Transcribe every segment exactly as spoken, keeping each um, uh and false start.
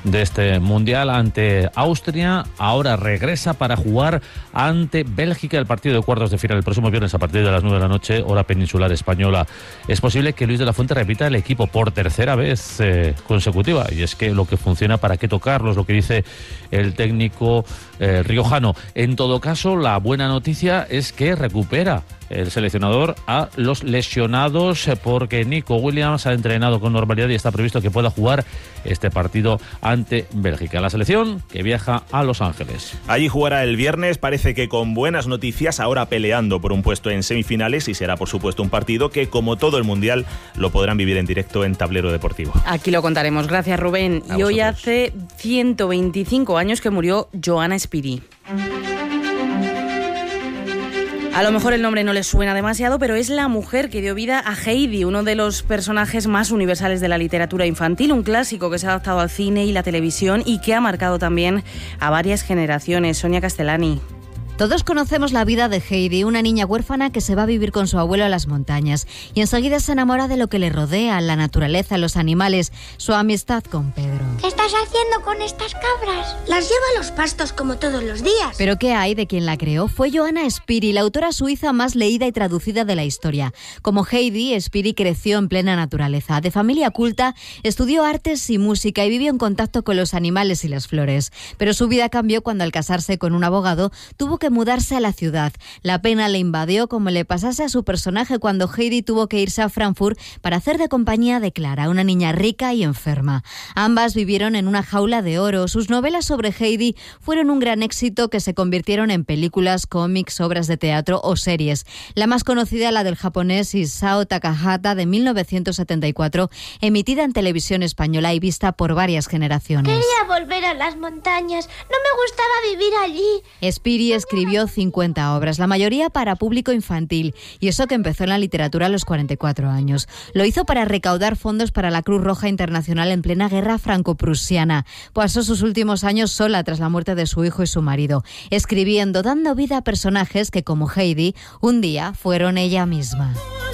de este Mundial ante Austria. Ahora regresa para jugar ante Bélgica el partido de cuartos de final el próximo viernes a partir de las nueve de la noche, hora peninsular española. Es posible que Luis de la Fuente repita el equipo por tercera vez eh, consecutiva, y es que lo que funciona, ¿para qué tocarlo?, es lo que dice el técnico eh, riojano. En todo caso, la buena noticia es que recupera el seleccionador a los lesionados, porque Nico Williams ha entrenado con normalidad y está previsto que pueda jugar este partido ante Bélgica. La selección que viaja a Los Ángeles. Allí jugará el viernes, parece que con buenas noticias, ahora peleando por un puesto en semifinales, y será por supuesto un partido que, como todo el Mundial, lo podrán vivir en directo en Tablero Deportivo. Aquí lo contaremos. Gracias, Rubén. A y hoy vosotros. hace ciento veinticinco años que murió Johanna Spiri. A lo mejor el nombre no les suena demasiado, pero es la mujer que dio vida a Heidi, uno de los personajes más universales de la literatura infantil, un clásico que se ha adaptado al cine y la televisión y que ha marcado también a varias generaciones. Sonia Castellani. Todos conocemos la vida de Heidi, una niña huérfana que se va a vivir con su abuelo a las montañas y enseguida se enamora de lo que le rodea, la naturaleza, los animales, su amistad con Pedro. ¿Qué estás haciendo con estas cabras? Las llevo a los pastos como todos los días. ¿Pero qué hay de quien la creó? Fue Johanna Spiri, la autora suiza más leída y traducida de la historia. Como Heidi, Spiri creció en plena naturaleza. De familia culta, estudió artes y música y vivió en contacto con los animales y las flores. Pero su vida cambió cuando, al casarse con un abogado, tuvo que que mudarse a la ciudad. La pena le invadió, como le pasase a su personaje cuando Heidi tuvo que irse a Frankfurt para hacer de compañía de Clara, una niña rica y enferma. Ambas vivieron en una jaula de oro. Sus novelas sobre Heidi fueron un gran éxito que se convirtieron en películas, cómics, obras de teatro o series. La más conocida, la del japonés Isao Takahata, de mil novecientos setenta y cuatro, emitida en televisión española y vista por varias generaciones. Quería volver a las montañas. No me gustaba vivir allí. Spiri escribió cincuenta obras, la mayoría para público infantil, y eso que empezó en la literatura a los cuarenta y cuatro años. Lo hizo para recaudar fondos para la Cruz Roja Internacional en plena guerra franco-prusiana. Pasó sus últimos años sola tras la muerte de su hijo y su marido, escribiendo, dando vida a personajes que, como Heidi, un día fueron ella misma.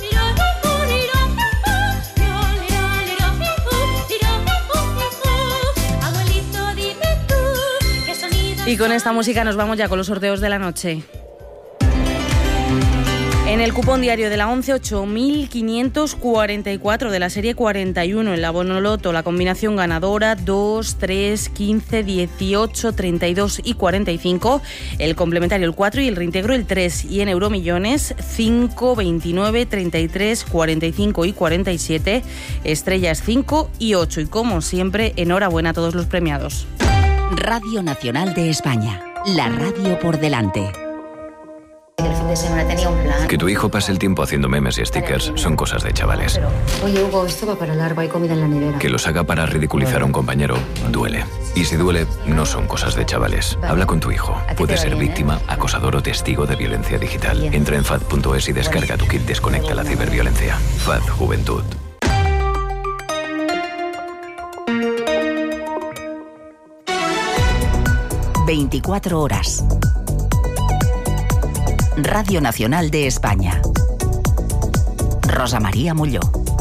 Y con esta música nos vamos ya con los sorteos de la noche. En el cupón diario de la once, ocho mil quinientos cuarenta y cuatro de la serie cuarenta y uno. En la Bonoloto, la combinación ganadora dos, tres, quince, dieciocho, treinta y dos y cuarenta y cinco. El complementario el cuatro y el reintegro el tres. Y en Euromillones cinco, veintinueve, treinta y tres, cuarenta y cinco y cuarenta y siete. Estrellas cinco y ocho. Y como siempre, enhorabuena a todos los premiados. Radio Nacional de España. La radio por delante. El fin de semana tenía un plan. Que tu hijo pase el tiempo haciendo memes y stickers son cosas de chavales. Pero, oye, Hugo, esto va para largo, hay comida en la nevera. Que los haga para ridiculizar a un compañero duele. Y si duele, no son cosas de chavales. Habla con tu hijo. Puede ser víctima, acosador o testigo de violencia digital. Entra en fad punto es y descarga tu kit Desconecta la ciberviolencia. F A D Juventud. veinticuatro horas. Radio Nacional de España. Rosa María Molló.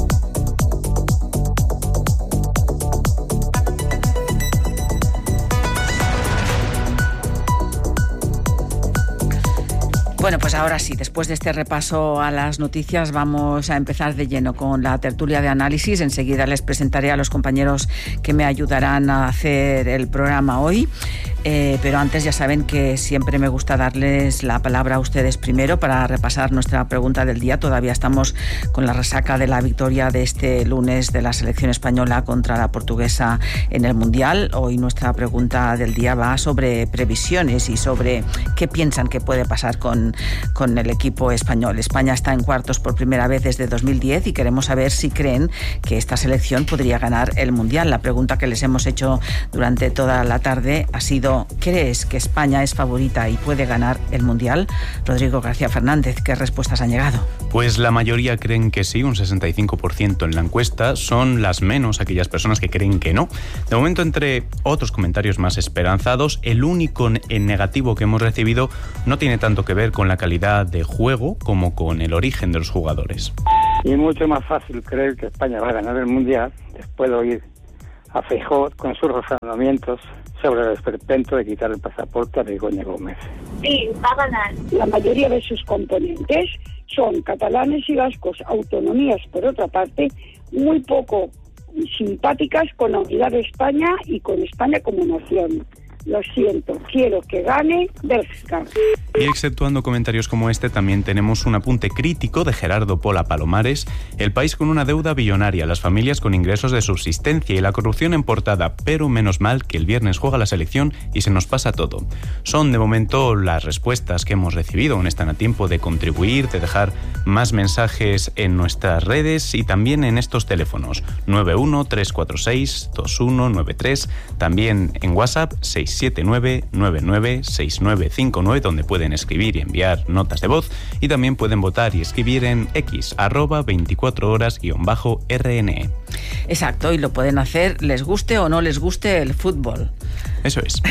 Bueno, pues ahora sí, después de este repaso a las noticias, vamos a empezar de lleno con la tertulia de análisis. Enseguida les presentaré a los compañeros que me ayudarán a hacer el programa hoy. Eh, pero antes ya saben que siempre me gusta darles la palabra a ustedes primero para repasar nuestra pregunta del día. Todavía estamos con la resaca de la victoria de este lunes de la selección española contra la portuguesa en el Mundial. Hoy nuestra pregunta del día va sobre previsiones y sobre qué piensan que puede pasar con, con el equipo español. España está en cuartos por primera vez desde dos mil diez y queremos saber si creen que esta selección podría ganar el Mundial. La pregunta que les hemos hecho durante toda la tarde ha sido: ¿crees que España es favorita y puede ganar el Mundial? Rodrigo García Fernández, ¿qué respuestas han llegado? Pues la mayoría creen que sí, un sesenta y cinco por ciento en la encuesta. Son las menos aquellas personas que creen que no. De momento, entre otros comentarios más esperanzados, el único en negativo que hemos recibido no tiene tanto que ver con la calidad de juego como con el origen de los jugadores. Y mucho más fácil creer que España va a ganar el Mundial después de oír a Feijóo con sus razonamientos sobre el esperpento de quitar el pasaporte a Begoña Gómez. Sí, va a ganar. La mayoría de sus componentes son catalanes y vascos, autonomías por otra parte, muy poco simpáticas con la unidad de España y con España como nación. Lo siento, quiero que gane Bélgica. Y exceptuando comentarios como este, también tenemos un apunte crítico de Gerardo Pola Palomares: el país con una deuda billonaria, las familias con ingresos de subsistencia y la corrupción en portada, pero menos mal que el viernes juega la selección y se nos pasa todo. Son de momento las respuestas que hemos recibido. Aún están a tiempo de contribuir, de dejar más mensajes en nuestras redes y también en estos teléfonos nueve uno tres cuatro seis dos uno nueve tres, también en WhatsApp seis siete nueve nueve nueve seis nueve cinco nueve, donde pueden escribir y enviar notas de voz, y también pueden votar y escribir en X, arroba veinticuatro horas guión bajo R N E. Exacto, y lo pueden hacer les guste o no les guste el fútbol. Eso es.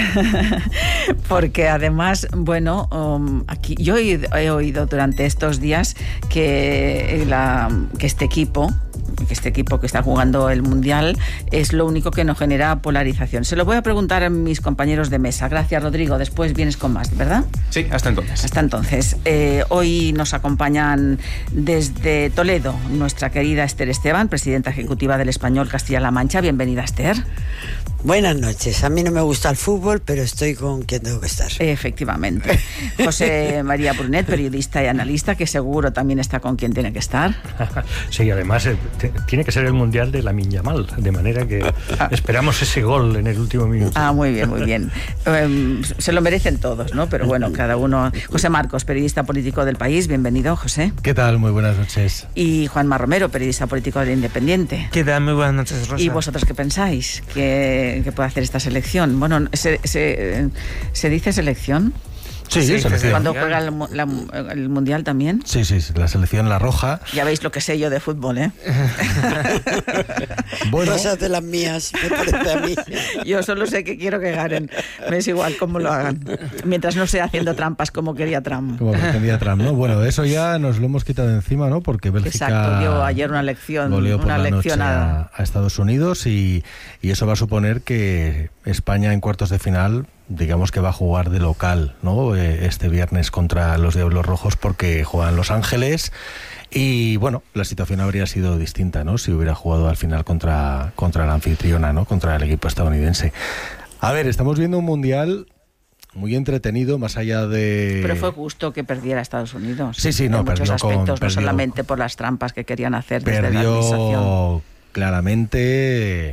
Porque además, bueno, um, aquí yo he, he oído durante estos días que, la, que este equipo que este equipo que está jugando el Mundial es lo único que no genera polarización. Se lo voy a preguntar a mis compañeros de mesa. Gracias, Rodrigo. Después vienes con más, ¿verdad? Sí, hasta entonces. Hasta entonces. Eh, hoy nos acompañan desde Toledo nuestra querida Esther Esteban, presidenta ejecutiva del Español Castilla-La Mancha. Bienvenida, Esther. Buenas noches. A mí no me gusta el fútbol, pero estoy con quien tengo que estar. Efectivamente. José María Brunet, periodista y analista, que seguro también está con quien tiene que estar. Sí, además eh, t- tiene que ser el Mundial de Lamine Yamal, de manera que esperamos ese gol en el último minuto. Ah, muy bien, muy bien. Um, se lo merecen todos, ¿no? Pero bueno, cada uno... José Marcos, periodista político del País. Bienvenido, José. ¿Qué tal? Muy buenas noches. Y Juanma Romero, periodista político del Independiente. ¿Qué tal? Muy buenas noches, Rosa. ¿Y vosotros qué pensáis que, que puede hacer esta selección? Bueno, ¿se, se, ¿se dice selección? Sí, sí, selección. ¿Cuándo juega el, la, el Mundial también? Sí, sí, la selección, la roja. Ya veis lo que sé yo de fútbol, ¿eh? Bueno. Cosas de las mías, me parece a mí. Yo solo sé que quiero que ganen. Me es igual cómo lo hagan. Mientras no sea haciendo trampas como quería Trump. Como quería Trump, ¿no? Bueno, eso ya nos lo hemos quitado de encima, ¿no? Porque Bélgica... Exacto, dio ayer una lección. Goleó por una la lección noche a, a Estados Unidos y, y eso va a suponer que España en cuartos de final... digamos que va a jugar de local, ¿no? Este viernes contra los Diablos Rojos, porque juegan Los Ángeles y, bueno, la situación habría sido distinta, ¿no? Si hubiera jugado al final contra, contra la anfitriona, ¿no? Contra el equipo estadounidense. A ver, estamos viendo un Mundial muy entretenido, más allá de... Pero fue justo que perdiera Estados Unidos. Sí, sí, no, en muchos perdió aspectos, con, no perdió, solamente por las trampas que querían hacer desde perdió la administración. Claramente...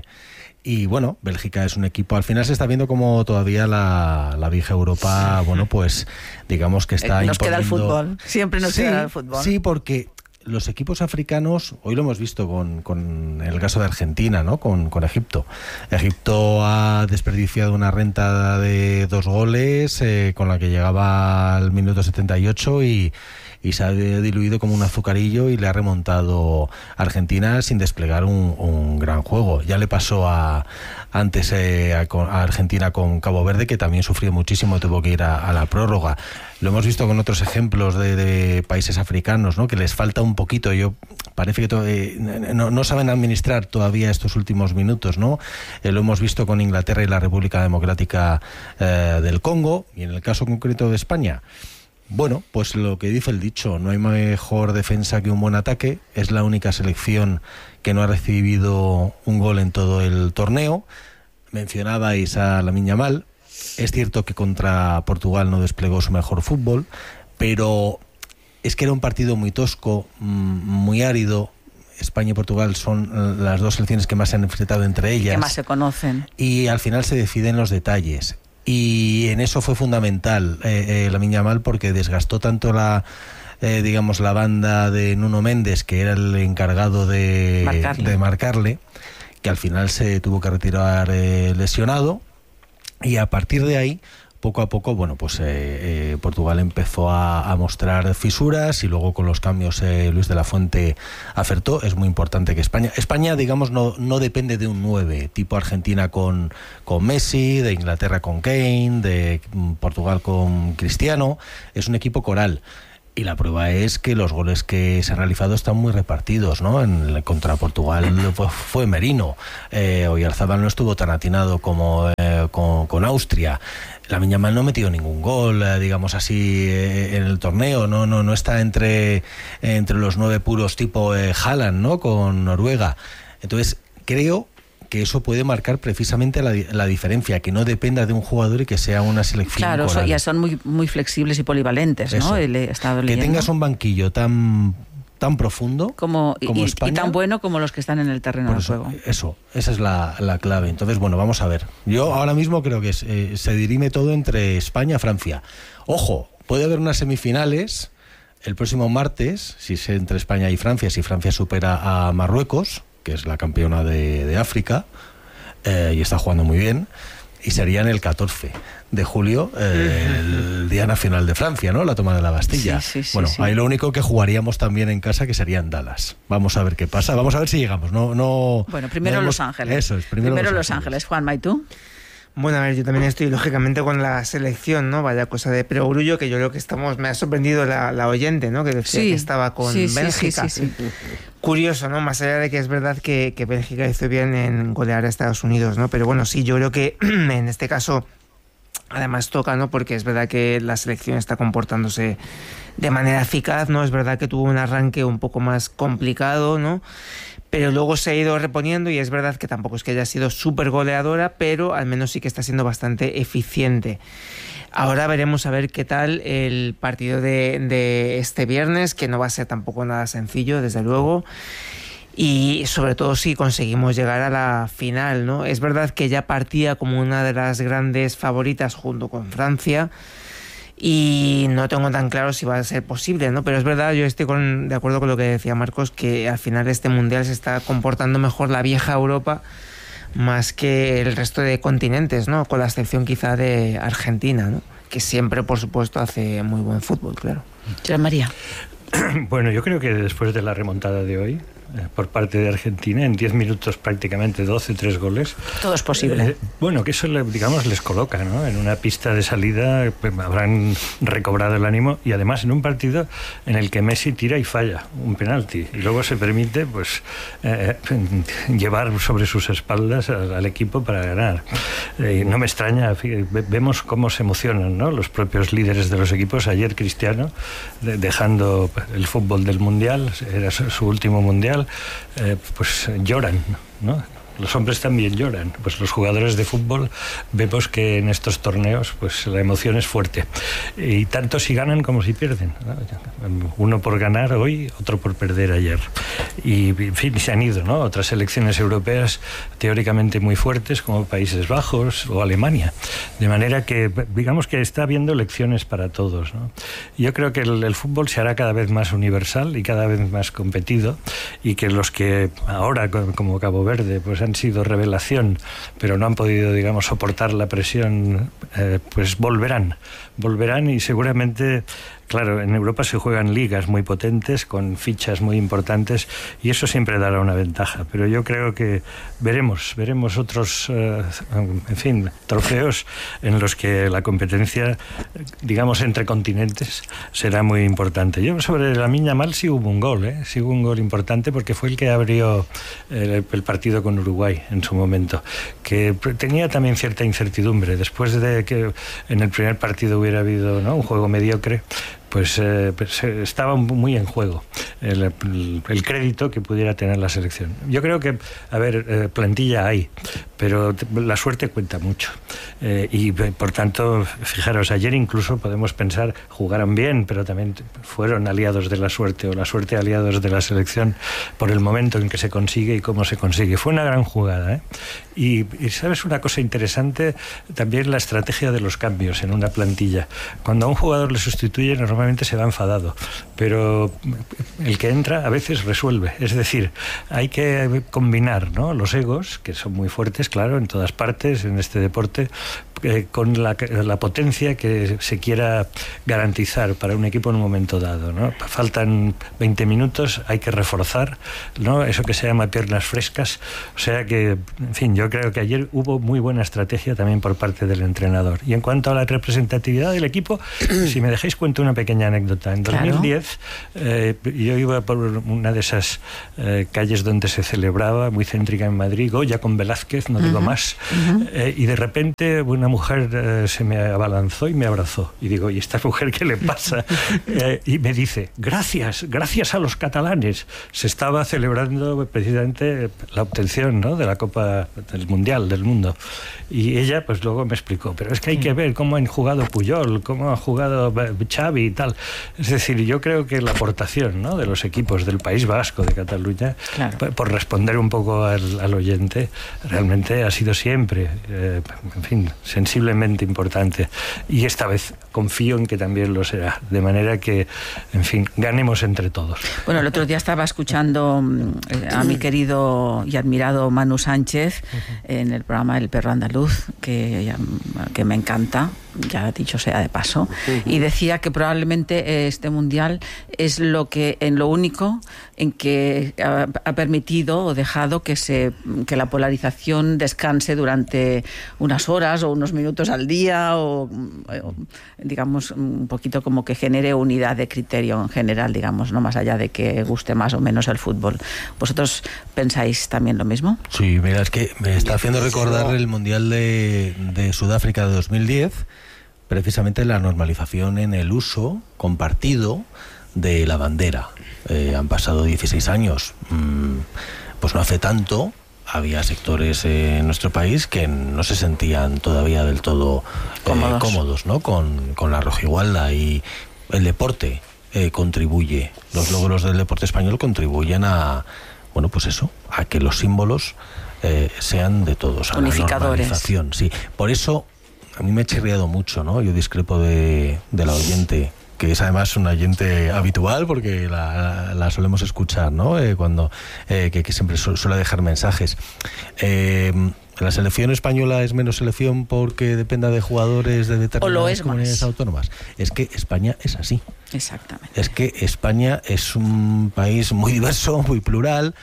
Y bueno, Bélgica es un equipo, al final se está viendo como todavía la, la vieja Europa, bueno, pues digamos que está nos imponiendo... queda el fútbol, siempre nos sí, queda el fútbol. Sí, porque los equipos africanos, hoy lo hemos visto con, con el caso de Argentina, ¿no? Con, con Egipto. Egipto ha desperdiciado una renta de dos goles eh, con la que llegaba al minuto setenta y ocho y... y se ha diluido como un azucarillo y le ha remontado a Argentina sin desplegar un, un gran juego. Ya le pasó a antes eh, a, a Argentina con Cabo Verde, que también sufrió muchísimo, tuvo que ir a, a la prórroga. Lo hemos visto con otros ejemplos de, de países africanos, ¿no? Que les falta un poquito. Yo parece que to, eh, no, no saben administrar todavía estos últimos minutos, ¿no? Eh, lo hemos visto con Inglaterra y la República Democrática eh, del Congo, y en el caso concreto de España, bueno, pues lo que dice el dicho, no hay mejor defensa que un buen ataque. Es la única selección que no ha recibido un gol en todo el torneo. Mencionabais a Lamine Yamal. Es cierto que contra Portugal no desplegó su mejor fútbol, pero es que era un partido muy tosco, muy árido. España y Portugal son las dos selecciones que más se han enfrentado entre ellas. Que más se conocen. Y al final se deciden los detalles. Y en eso fue fundamental eh, eh, Lamine Yamal, porque desgastó tanto la eh, digamos la banda de Nuno Méndez, que era el encargado de marcarle, de marcarle que al final se tuvo que retirar eh, lesionado, y a partir de ahí poco a poco, bueno, pues eh, eh, Portugal empezó a, a mostrar fisuras, y luego con los cambios eh, Luis de la Fuente acertó. Es muy importante que España, España digamos, no, no depende de un nueve, tipo Argentina con, con Messi, de Inglaterra con Kane, de Portugal con Cristiano. Es un equipo coral. Y la prueba es que los goles que se han realizado están muy repartidos, ¿no? En, contra Portugal pues, fue Merino. Eh, Oyarzabal no estuvo tan atinado como eh, con, con Austria. Lamine Yamal no ha metido ningún gol, eh, digamos así, eh, en el torneo. No, no, no está entre, entre los nueve puros tipo eh, Haaland, ¿no? Con Noruega. Entonces, creo que eso puede marcar precisamente la, la diferencia, que no dependa de un jugador y que sea una selección. Claro, so, ya son muy, muy flexibles y polivalentes, eso, ¿no? El, he estado que tengas un banquillo tan tan profundo como, como y, España, y tan bueno como los que están en el terreno de juego. Eso, esa es la, la clave. Entonces, bueno, vamos a ver. Yo ahora mismo creo que eh, se dirime todo entre España y Francia. Ojo, puede haber unas semifinales el próximo martes, si es entre España y Francia, si Francia supera a Marruecos, que es la campeona de, de África, eh, y está jugando muy bien, y serían el catorce de julio, eh, el día nacional de Francia, ¿no? La toma de la Bastilla. Sí, sí, sí, bueno, sí. ahí lo único que jugaríamos también en casa, que sería en Dallas. Vamos a ver qué pasa, vamos a ver si llegamos. No, no. Bueno, primero no hemos... Los Ángeles. Eso es, primero, primero Los Los Ángeles. Ángeles. Juanma, ¿y tú? Bueno, a ver, yo también estoy lógicamente con la selección, ¿no? Vaya cosa de perogrullo, que yo creo que estamos... Me ha sorprendido la, la oyente, ¿no? Que decía sí, que estaba con sí, Bélgica. Sí, sí, sí, sí. Curioso, ¿no? Más allá de que es verdad que, que Bélgica hizo bien en golear a Estados Unidos, ¿no? Pero bueno, sí, yo creo que en este caso además toca, ¿no? Porque es verdad que la selección está comportándose de manera eficaz, ¿no? Es verdad que tuvo un arranque un poco más complicado, ¿no? Pero luego se ha ido reponiendo y es verdad que tampoco es que haya sido súper goleadora, pero al menos sí que está siendo bastante eficiente. Ahora veremos a ver qué tal el partido de, de este viernes, que no va a ser tampoco nada sencillo, desde luego. Y sobre todo si conseguimos llegar a la final, ¿no? Es verdad que ya partía como una de las grandes favoritas junto con Francia, y no tengo tan claro si va a ser posible, ¿no? Pero es verdad, yo estoy con, de acuerdo con lo que decía Marcos, que al final este mundial se está comportando mejor la vieja Europa más que el resto de continentes, ¿no? Con la excepción quizá de Argentina, ¿no? Que siempre, por supuesto, hace muy buen fútbol, claro. Ya, María. Bueno, yo creo que después de la remontada de hoy, eh, por parte de Argentina, en diez minutos prácticamente doce, tres goles. Todo es posible. Eh, bueno, que eso, digamos, les coloca, ¿no? En una pista de salida, pues, habrán recobrado el ánimo, y además en un partido en el que Messi tira y falla un penalti, y luego se permite, pues, eh, llevar sobre sus espaldas al, al equipo para ganar. Eh, no me extraña, vemos cómo se emocionan, ¿no? Los propios líderes de los equipos. Ayer Cristiano, de, dejando el fútbol del Mundial, era su, su último Mundial, eh, pues lloran, ¿no? Los hombres también lloran. Pues los jugadores de fútbol vemos que en estos torneos pues la emoción es fuerte, y tanto si ganan como si pierden, ¿no? Uno por ganar hoy, otro por perder ayer, y en fin, se han ido, ¿no? Otras selecciones europeas teóricamente muy fuertes, como Países Bajos o Alemania, de manera que digamos que está habiendo lecciones para todos, ¿no? Yo creo que el, el fútbol se hará cada vez más universal y cada vez más competido, y que los que ahora, como Cabo Verde, pues han sido revelación, pero no han podido, digamos, soportar la presión, eh, pues volverán, volverán y seguramente. Claro, en Europa se juegan ligas muy potentes, con fichas muy importantes, y eso siempre dará una ventaja. Pero yo creo que veremos, veremos otros, eh, en fin, trofeos en los que la competencia, digamos, entre continentes será muy importante. Yo sobre Lamine Yamal sí hubo un gol, ¿eh? sí hubo un gol importante, porque fue el que abrió el, el partido con Uruguay en su momento, que tenía también cierta incertidumbre. Después de que en el primer partido hubiera habido, ¿no?, un juego mediocre, pues, eh, pues eh, estaba muy en juego el, el, el crédito que pudiera tener la selección. Yo creo que, a ver, eh, plantilla hay, pero la suerte cuenta mucho. Eh, y, por tanto, fijaros, ayer incluso podemos pensar, jugaron bien, pero también fueron aliados de la suerte, o la suerte aliados de la selección, por el momento en que se consigue y cómo se consigue. Fue una gran jugada, ¿eh? Y, y, ¿sabes una cosa interesante? También la estrategia de los cambios en una plantilla. Cuando a un jugador le sustituye, normalmente se va enfadado, pero el que entra a veces resuelve. Es decir, hay que combinar, ¿no?, los egos, que son muy fuertes, claro, en todas partes en este deporte, eh, con la, la potencia que se quiera garantizar para un equipo en un momento dado, ¿no? Faltan veinte minutos, hay que reforzar, ¿no? Eso que se llama piernas frescas. O sea que, en fin, yo creo que ayer hubo muy buena estrategia también por parte del entrenador. Y en cuanto a la representatividad del equipo, si me dejáis cuento una pequeña anécdota. En dos mil diez, claro. eh, yo iba por una de esas eh, calles donde se celebraba, muy céntrica en Madrid, Goya con Velázquez, no uh-huh. digo más, uh-huh. eh, y de repente una mujer eh, se me abalanzó y me abrazó. Y digo, ¿y esta mujer qué le pasa? eh, y me dice, gracias, gracias a los catalanes. Se estaba celebrando precisamente la obtención, ¿no?, de la Copa del Mundial, del mundo. Y ella pues luego me explicó, pero es que hay que ver cómo han jugado Puyol, cómo ha jugado Xavi y tal. Es decir, yo creo que la aportación, ¿no?, de los equipos del País Vasco, de Cataluña, claro. por, por responder un poco al, al oyente, realmente ha sido siempre, eh, en fin, sensiblemente importante. Y esta vez confío en que también lo será. De manera que, en fin, ganemos entre todos. Bueno, el otro día estaba escuchando eh, a mi querido y admirado Manu Sánchez uh-huh. en el programa El Perro Andaluz, que, que me encanta, ya dicho sea de paso, uh-huh. y decía que probablemente este mundial es lo que en lo único en que ha, ha permitido o dejado que se que la polarización descanse durante unas horas o unos minutos al día, o, o digamos un poquito como que genere unidad de criterio en general, digamos, no más allá de que guste más o menos el fútbol. ¿Vosotros pensáis también lo mismo? Sí, mira, es que me está haciendo recordar el mundial de, de Sudáfrica de dos mil diez, precisamente la normalización en el uso compartido de la bandera. Eh, han pasado dieciséis años, mm, pues no hace tanto había sectores eh, en nuestro país que no se sentían todavía del todo eh, cómodos, cómodos ¿no? con, con la rojigualda, y el deporte eh, contribuye, los logros del deporte español contribuyen a, bueno, pues eso, a que los símbolos eh, sean de todos, a la normalización. Sí, por eso a mí me ha chirriado mucho, ¿no? Yo discrepo de, de la oyente, que es además una oyente habitual, porque la, la solemos escuchar, ¿no? Eh, cuando eh, que, que siempre su, suele dejar mensajes. Eh, ¿La selección española es menos selección porque dependa de jugadores de determinadas comunidades autónomas? Es que España es así. Exactamente. Es que España es un país muy diverso, muy plural.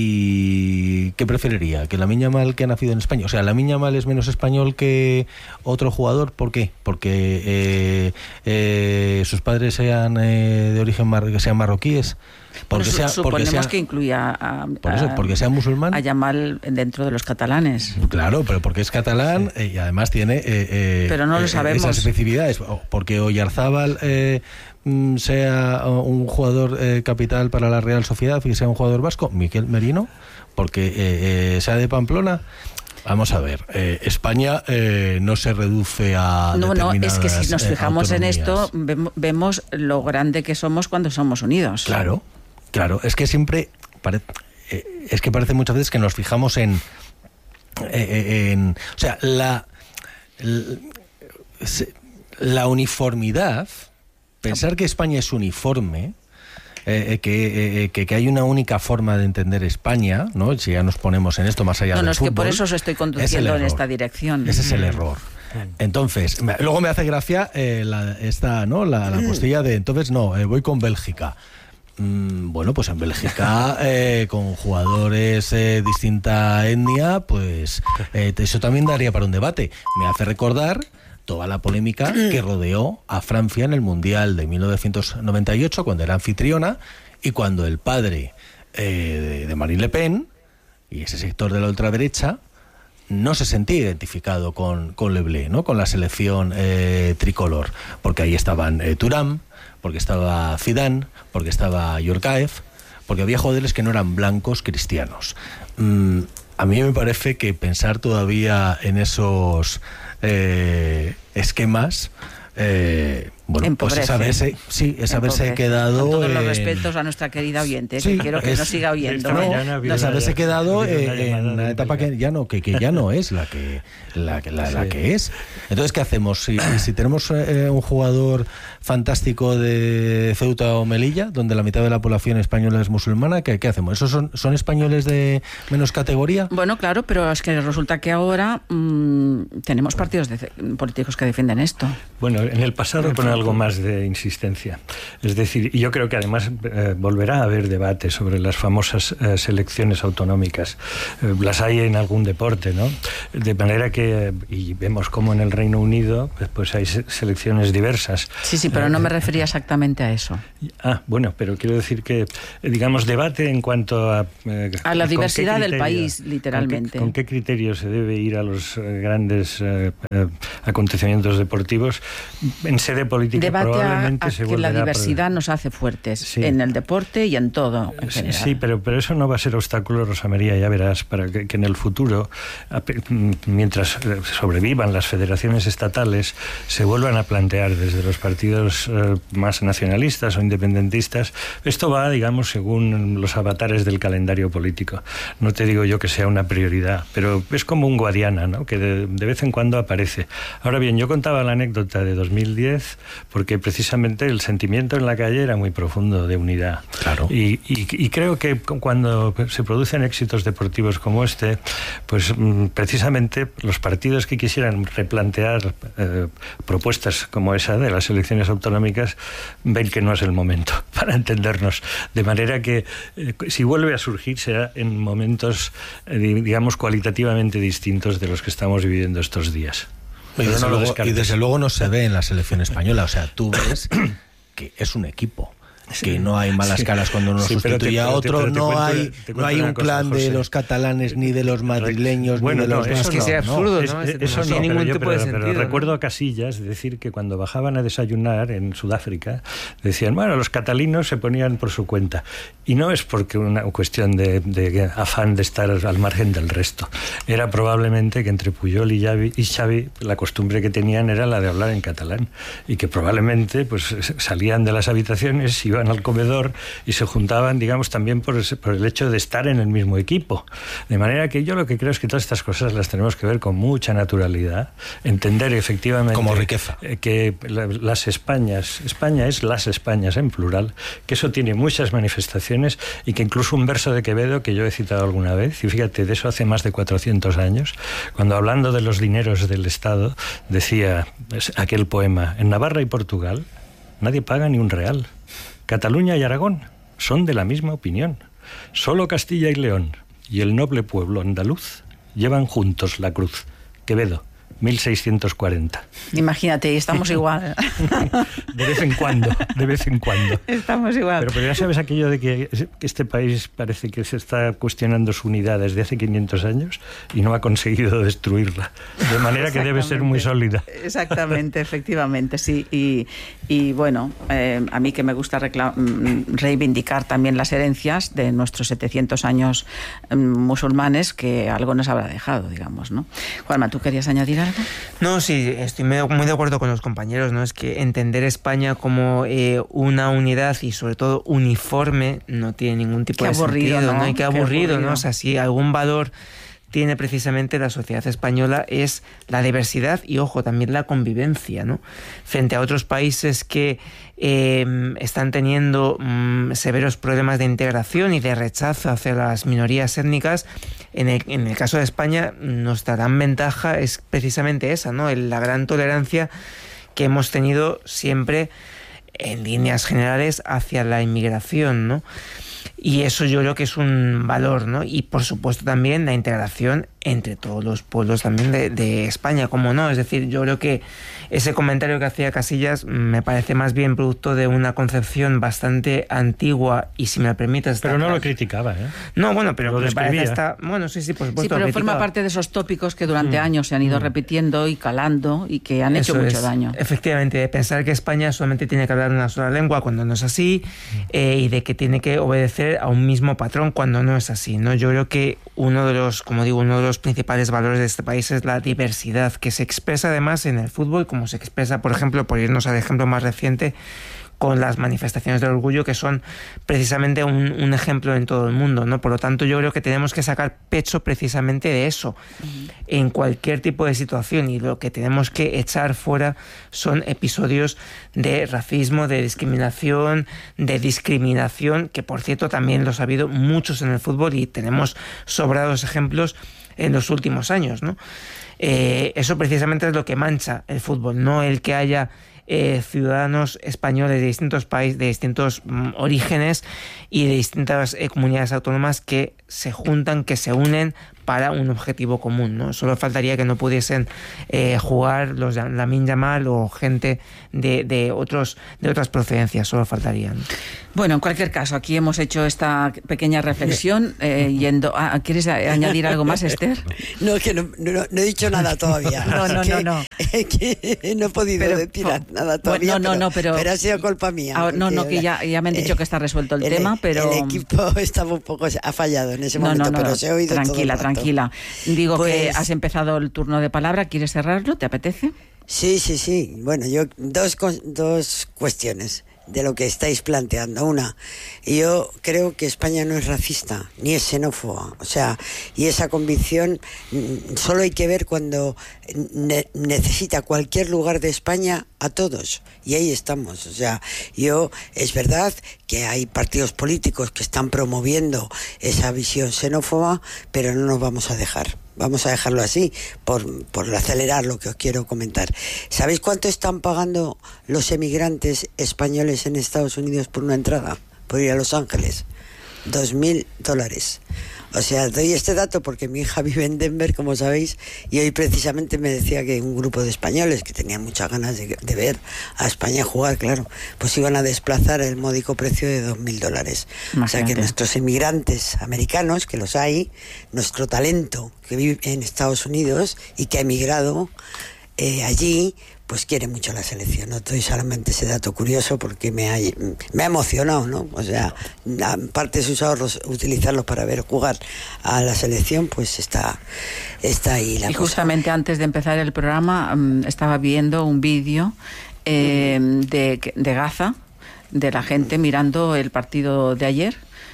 ¿Y qué preferiría? ¿Que Lamine Yamal, que ha nacido en España? O sea, ¿Lamine Yamal es menos español que otro jugador? ¿Por qué? Porque eh, eh, sus padres sean eh, de origen mar- que sean marroquíes. Porque bueno, sea, suponemos porque sea, que incluya a, por eso, porque sea musulmán, a Yamal dentro de los catalanes. Claro, pero porque es catalán, sí. eh, y además tiene eh, eh, pero no lo eh, sabemos. Esas especificidades. Porque Oyarzábal eh, sea un jugador eh, capital para la Real Sociedad y sea un jugador vasco, Miquel Merino, porque eh, eh, sea de Pamplona. Vamos a ver, eh, España eh, no se reduce a no, determinadas no, es que si nos fijamos eh, en esto, vemos lo grande que somos cuando somos unidos. Claro, claro, es que siempre pare, eh, es que parece muchas veces que nos fijamos en, eh, en o sea, la, la uniformidad, pensar que España es uniforme. Eh, que, eh, que, que hay una única forma de entender España, ¿no? Si ya nos ponemos en esto más allá no, del no, es fútbol, que por eso os estoy conduciendo en esta dirección. Ese es el error. Entonces, me, luego me hace gracia eh, la, esta, ¿no? La, la postilla de entonces no, eh, voy con Bélgica. Mm, bueno, pues en Bélgica eh, con jugadores de eh, distinta etnia, pues eh, eso también daría para un debate. Me hace recordar toda la polémica que rodeó a Francia en el Mundial de mil novecientos noventa y ocho, cuando era anfitriona, y cuando el padre eh, de, de Marine Le Pen y ese sector de la ultraderecha no se sentía identificado con, con Le Bleu, ¿no? Con la selección eh, tricolor, porque ahí estaban eh, Thuram, porque estaba Zidane, porque estaba Yorkaev, porque había jugadores que no eran blancos cristianos. Mm, a mí me parece que pensar todavía en esos Eh, esquemas eh, Bueno, pues es haberse, sí, es haberse quedado... Con todos en... los respetos a nuestra querida oyente, sí, que quiero que es, nos siga oyendo. No, ¿eh? no, es haberse quedado en una etapa que ya no, que, que ya no es la que, la, la, sí. la que es. Entonces, ¿qué hacemos? Si, si tenemos eh, un jugador fantástico de Ceuta o Melilla, donde la mitad de la población española es musulmana, ¿qué, qué hacemos? ¿Esos son, son españoles de menos categoría? Bueno, claro, pero es que resulta que ahora mmm, tenemos partidos de, políticos que defienden esto. Bueno, en el pasado con algo más de insistencia. Es decir, yo creo que además eh, volverá a haber debate sobre las famosas eh, selecciones autonómicas. Eh, las hay en algún deporte, ¿no? De manera que, y vemos como en el Reino Unido, pues, pues hay selecciones diversas. Sí, sí, pero eh, no me refería exactamente a eso. Ah, bueno, pero quiero decir que, digamos, debate en cuanto a... Eh, a la diversidad del país, literalmente. ¿Con qué, con qué criterio se debe ir a los eh, grandes eh, eh, acontecimientos deportivos? En sede política debate probablemente a, a se que la diversidad por... nos hace fuertes, sí. en el deporte y en todo, en sí, general. sí, pero, pero eso no va a ser obstáculo, Rosa María, ya verás, para que, que en el futuro, mientras sobrevivan las federaciones estatales, se vuelvan a plantear desde los partidos eh, más nacionalistas o independentistas. Esto va, digamos, según los avatares del calendario político. No te digo yo que sea una prioridad, pero es como un Guadiana, ¿no? Que de, de vez en cuando aparece. Ahora bien, yo contaba la anécdota de dos mil diez porque precisamente el sentimiento en la calle era muy profundo de unidad. Claro. Y, y, y creo que cuando se producen éxitos deportivos como este, pues precisamente los partidos que quisieran replantear eh, propuestas como esa de las elecciones autonómicas ven que no es el momento para entendernos. De manera que eh, si vuelve a surgir será en momentos, eh, digamos, cualitativamente distintos de los que estamos viviendo estos días. Y desde, no luego, y desde luego no se ve en la selección española. O sea, tú ves que es un equipo. Que no hay malas caras cuando uno sí, sustituye a otro, te, no, hay, no hay un clan cosa, de los catalanes, ni de los madrileños, bueno, ni de los... No, eso es que sea no, absurdo, ¿no? ¿no? Es, eso no, no, ningún pero, tipo yo, de pero, sentido, pero ¿no? recuerdo a Casillas decir que cuando bajaban a desayunar en Sudáfrica, decían, bueno, los catalinos se ponían por su cuenta. Y no es porque una cuestión de, de afán de estar al margen del resto. Era probablemente que entre Puyol y Xavi, y Xavi la costumbre que tenían era la de hablar en catalán. Y que probablemente pues salían de las habitaciones, iban al comedor y se juntaban, digamos, también por, ese, por el hecho de estar en el mismo equipo. De manera que yo lo que creo es que todas estas cosas las tenemos que ver con mucha naturalidad, entender efectivamente... Como riqueza. Que la, las Españas, España es las Españas en plural, que eso tiene muchas manifestaciones y que incluso un verso de Quevedo, que yo he citado alguna vez, y fíjate, de eso hace más de cuatrocientos años, cuando hablando de los dineros del Estado, decía aquel poema, en Navarra y Portugal nadie paga ni un real. Cataluña y Aragón son de la misma opinión. Solo Castilla y León y el noble pueblo andaluz llevan juntos la cruz. Quevedo, mil seiscientos cuarenta. Imagínate, estamos igual. De vez en cuando, de vez en cuando. Estamos igual. Pero, pero ya sabes aquello de que este país parece que se está cuestionando su unidad desde hace quinientos años y no ha conseguido destruirla. De manera que debe ser muy sólida. Exactamente, efectivamente, sí. Y, y bueno, eh, a mí que me gusta reivindicar también las herencias de nuestros setecientos años eh, musulmanes, que algo nos habrá dejado, digamos, ¿no? Juanma, ¿tú querías añadir algo? No, sí, estoy muy de acuerdo con los compañeros, ¿no? Es que entender España como eh, una unidad y sobre todo uniforme no tiene ningún tipo qué de aburrido, sentido, ¿no? ¿no? Y qué aburrido, qué aburrido, ¿no? O sea, si algún valor tiene precisamente la sociedad española es la diversidad y, ojo, también la convivencia, ¿no? Frente a otros países que eh, están teniendo mm, severos problemas de integración y de rechazo hacia las minorías étnicas, en el, en el caso de España, nuestra gran ventaja es precisamente esa, ¿no? La gran tolerancia que hemos tenido siempre en líneas generales hacia la inmigración, ¿no? Y eso yo creo que es un valor, ¿no? Y por supuesto también la integración entre todos los pueblos también de, de España, ¿cómo no? Es decir, yo creo que ese comentario que hacía Casillas me parece más bien producto de una concepción bastante antigua y, si me lo permites... Pero no claro. Lo criticaba, ¿eh? No, bueno, pero lo me describía. parece hasta... Bueno, sí, sí, por supuesto. Sí, pero forma parte de esos tópicos que durante mm. años se han ido mm. repitiendo y calando y que han Eso hecho mucho es. daño. Efectivamente, de pensar que España solamente tiene que hablar una sola lengua cuando no es así, eh, y de que tiene que obedecer a un mismo patrón cuando no es así, ¿no? Yo creo que uno de los, como digo, uno de los principales valores de este país es la diversidad, que se expresa además en el fútbol, como se expresa, por ejemplo, por irnos al ejemplo más reciente, con las manifestaciones del orgullo, que son precisamente un, un ejemplo en todo el mundo, ¿no? Por lo tanto, yo creo que tenemos que sacar pecho precisamente de eso, uh-huh. en cualquier tipo de situación, y lo que tenemos que echar fuera son episodios de racismo, de discriminación, de discriminación, que por cierto también los ha habido muchos en el fútbol y tenemos sobrados ejemplos en los últimos años, ¿no? Eh, eso precisamente es lo que mancha el fútbol, no el que haya Eh, ciudadanos españoles de distintos países, de distintos mm, orígenes y de distintas eh, comunidades autónomas que se juntan, que se unen para un objetivo común, ¿no? Solo faltaría que no pudiesen eh, jugar los Lamine Yamal o gente de, de otros de otras procedencias, solo faltarían. Bueno, en cualquier caso, aquí hemos hecho esta pequeña reflexión. Eh, yendo a, ¿Quieres añadir algo más, Esther? No, que no, no, no he dicho nada todavía. No, no, que, no, no. Que no he podido pero, decir nada todavía. Bueno, no, no, no, pero, pero ha sido culpa mía. Ah, no, no, que ya, ya me han dicho que está resuelto el, el tema, pero... El equipo estaba un poco... ha fallado en ese no, momento, no, no, pero se ha oído tranquila, todo el rato. Tranquila, Digo pues, que has empezado el turno de palabra. ¿Quieres cerrarlo? ¿Te apetece? Sí, sí, sí. Bueno, yo dos, dos cuestiones de lo que estáis planteando. Una, yo creo que España no es racista ni es xenófoba, o sea, y esa convicción solo hay que ver cuando ne- necesita cualquier lugar de España a todos, y ahí estamos. O sea, yo, es verdad que hay partidos políticos que están promoviendo esa visión xenófoba, pero no nos vamos a dejar. Vamos a dejarlo así, por, por acelerar lo que os quiero comentar. ¿Sabéis cuánto están pagando los emigrantes españoles en Estados Unidos por una entrada? Por ir a Los Ángeles. Dos mil dólares. O sea, doy este dato porque mi hija vive en Denver, como sabéis, y hoy precisamente me decía que un grupo de españoles que tenían muchas ganas de, de ver a España jugar, claro, pues iban a desplazar el módico precio de dos mil dólares. Imagínate. O sea que nuestros inmigrantes americanos, que los hay, nuestro talento que vive en Estados Unidos y que ha emigrado eh, allí, pues quiere mucho la selección. No doy solamente ese dato curioso porque me ha, me ha emocionado, ¿no? O sea, aparte de sus ahorros, utilizarlos para ver jugar a la selección, pues está, está ahí la y cosa. Justamente antes de empezar el programa um, estaba viendo un vídeo eh, de, de Gaza, de la gente mirando el partido de ayer.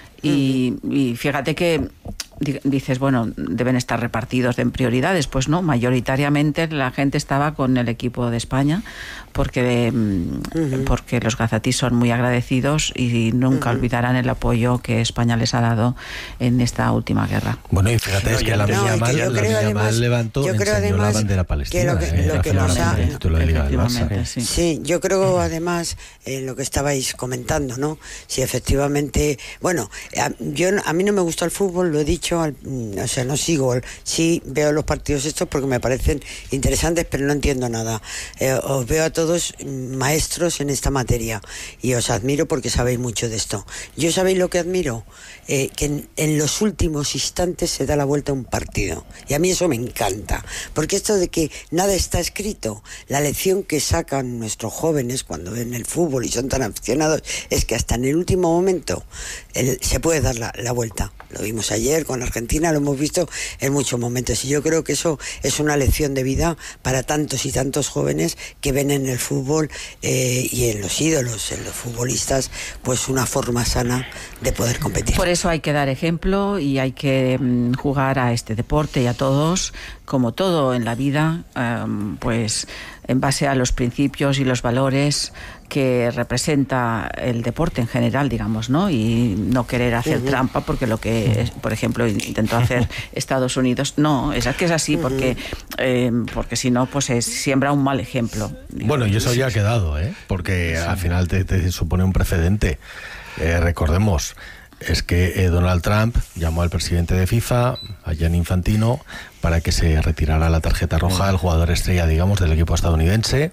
Y, y fíjate que dices, bueno, deben estar repartidos en prioridades. Pues no, mayoritariamente la gente estaba con el equipo de España porque, uh-huh. porque los gazatíes son muy agradecidos y nunca uh-huh. olvidarán el apoyo que España les ha dado en esta última guerra. Bueno, y fíjate, no, es que la no, Miña Mal, la Miña Mal levantó, yo creo enseñó además la bandera palestina. Que lo que, eh, lo que nos ha, efectivamente, sí. sí, yo creo además en eh, lo que estabais comentando, ¿no? Si efectivamente, bueno, a, yo a mí no me gusta el fútbol, lo he dicho, al, o sea, no sigo, sí veo los partidos estos porque me parecen interesantes, pero no entiendo nada. Eh, os veo a todos maestros en esta materia y os admiro porque sabéis mucho de esto. ¿Yo sabéis lo que admiro? Eh, que en, en los últimos instantes se da la vuelta a un partido, y a mí eso me encanta, porque esto de que nada está escrito, la lección que sacan nuestros jóvenes cuando ven el fútbol y son tan aficionados es que hasta en el último momento el, se puede dar la, la vuelta. Lo vimos ayer con Argentina, lo hemos visto en muchos momentos, y yo creo que eso es una lección de vida para tantos y tantos jóvenes que ven en el fútbol eh, y en los ídolos, en los futbolistas, pues una forma sana de poder competir. Por eso hay que dar ejemplo y hay que um, jugar a este deporte y a todos, como todo en la vida, um, pues en base a los principios y los valores que representa el deporte en general, digamos, ¿no? Y no querer hacer uh-huh. trampa, porque lo que, por ejemplo, intentó hacer Estados Unidos, no, es que es así, uh-huh. porque eh, porque si no, pues es, siembra un mal ejemplo. Digamos. Bueno, y eso ya ha quedado, ¿eh? Porque sí. al final te, te supone un precedente. Eh, recordemos, es que eh, Donald Trump llamó al presidente de FIFA, a Gianni Infantino, para que se retirara la tarjeta roja al jugador estrella, digamos, del equipo estadounidense,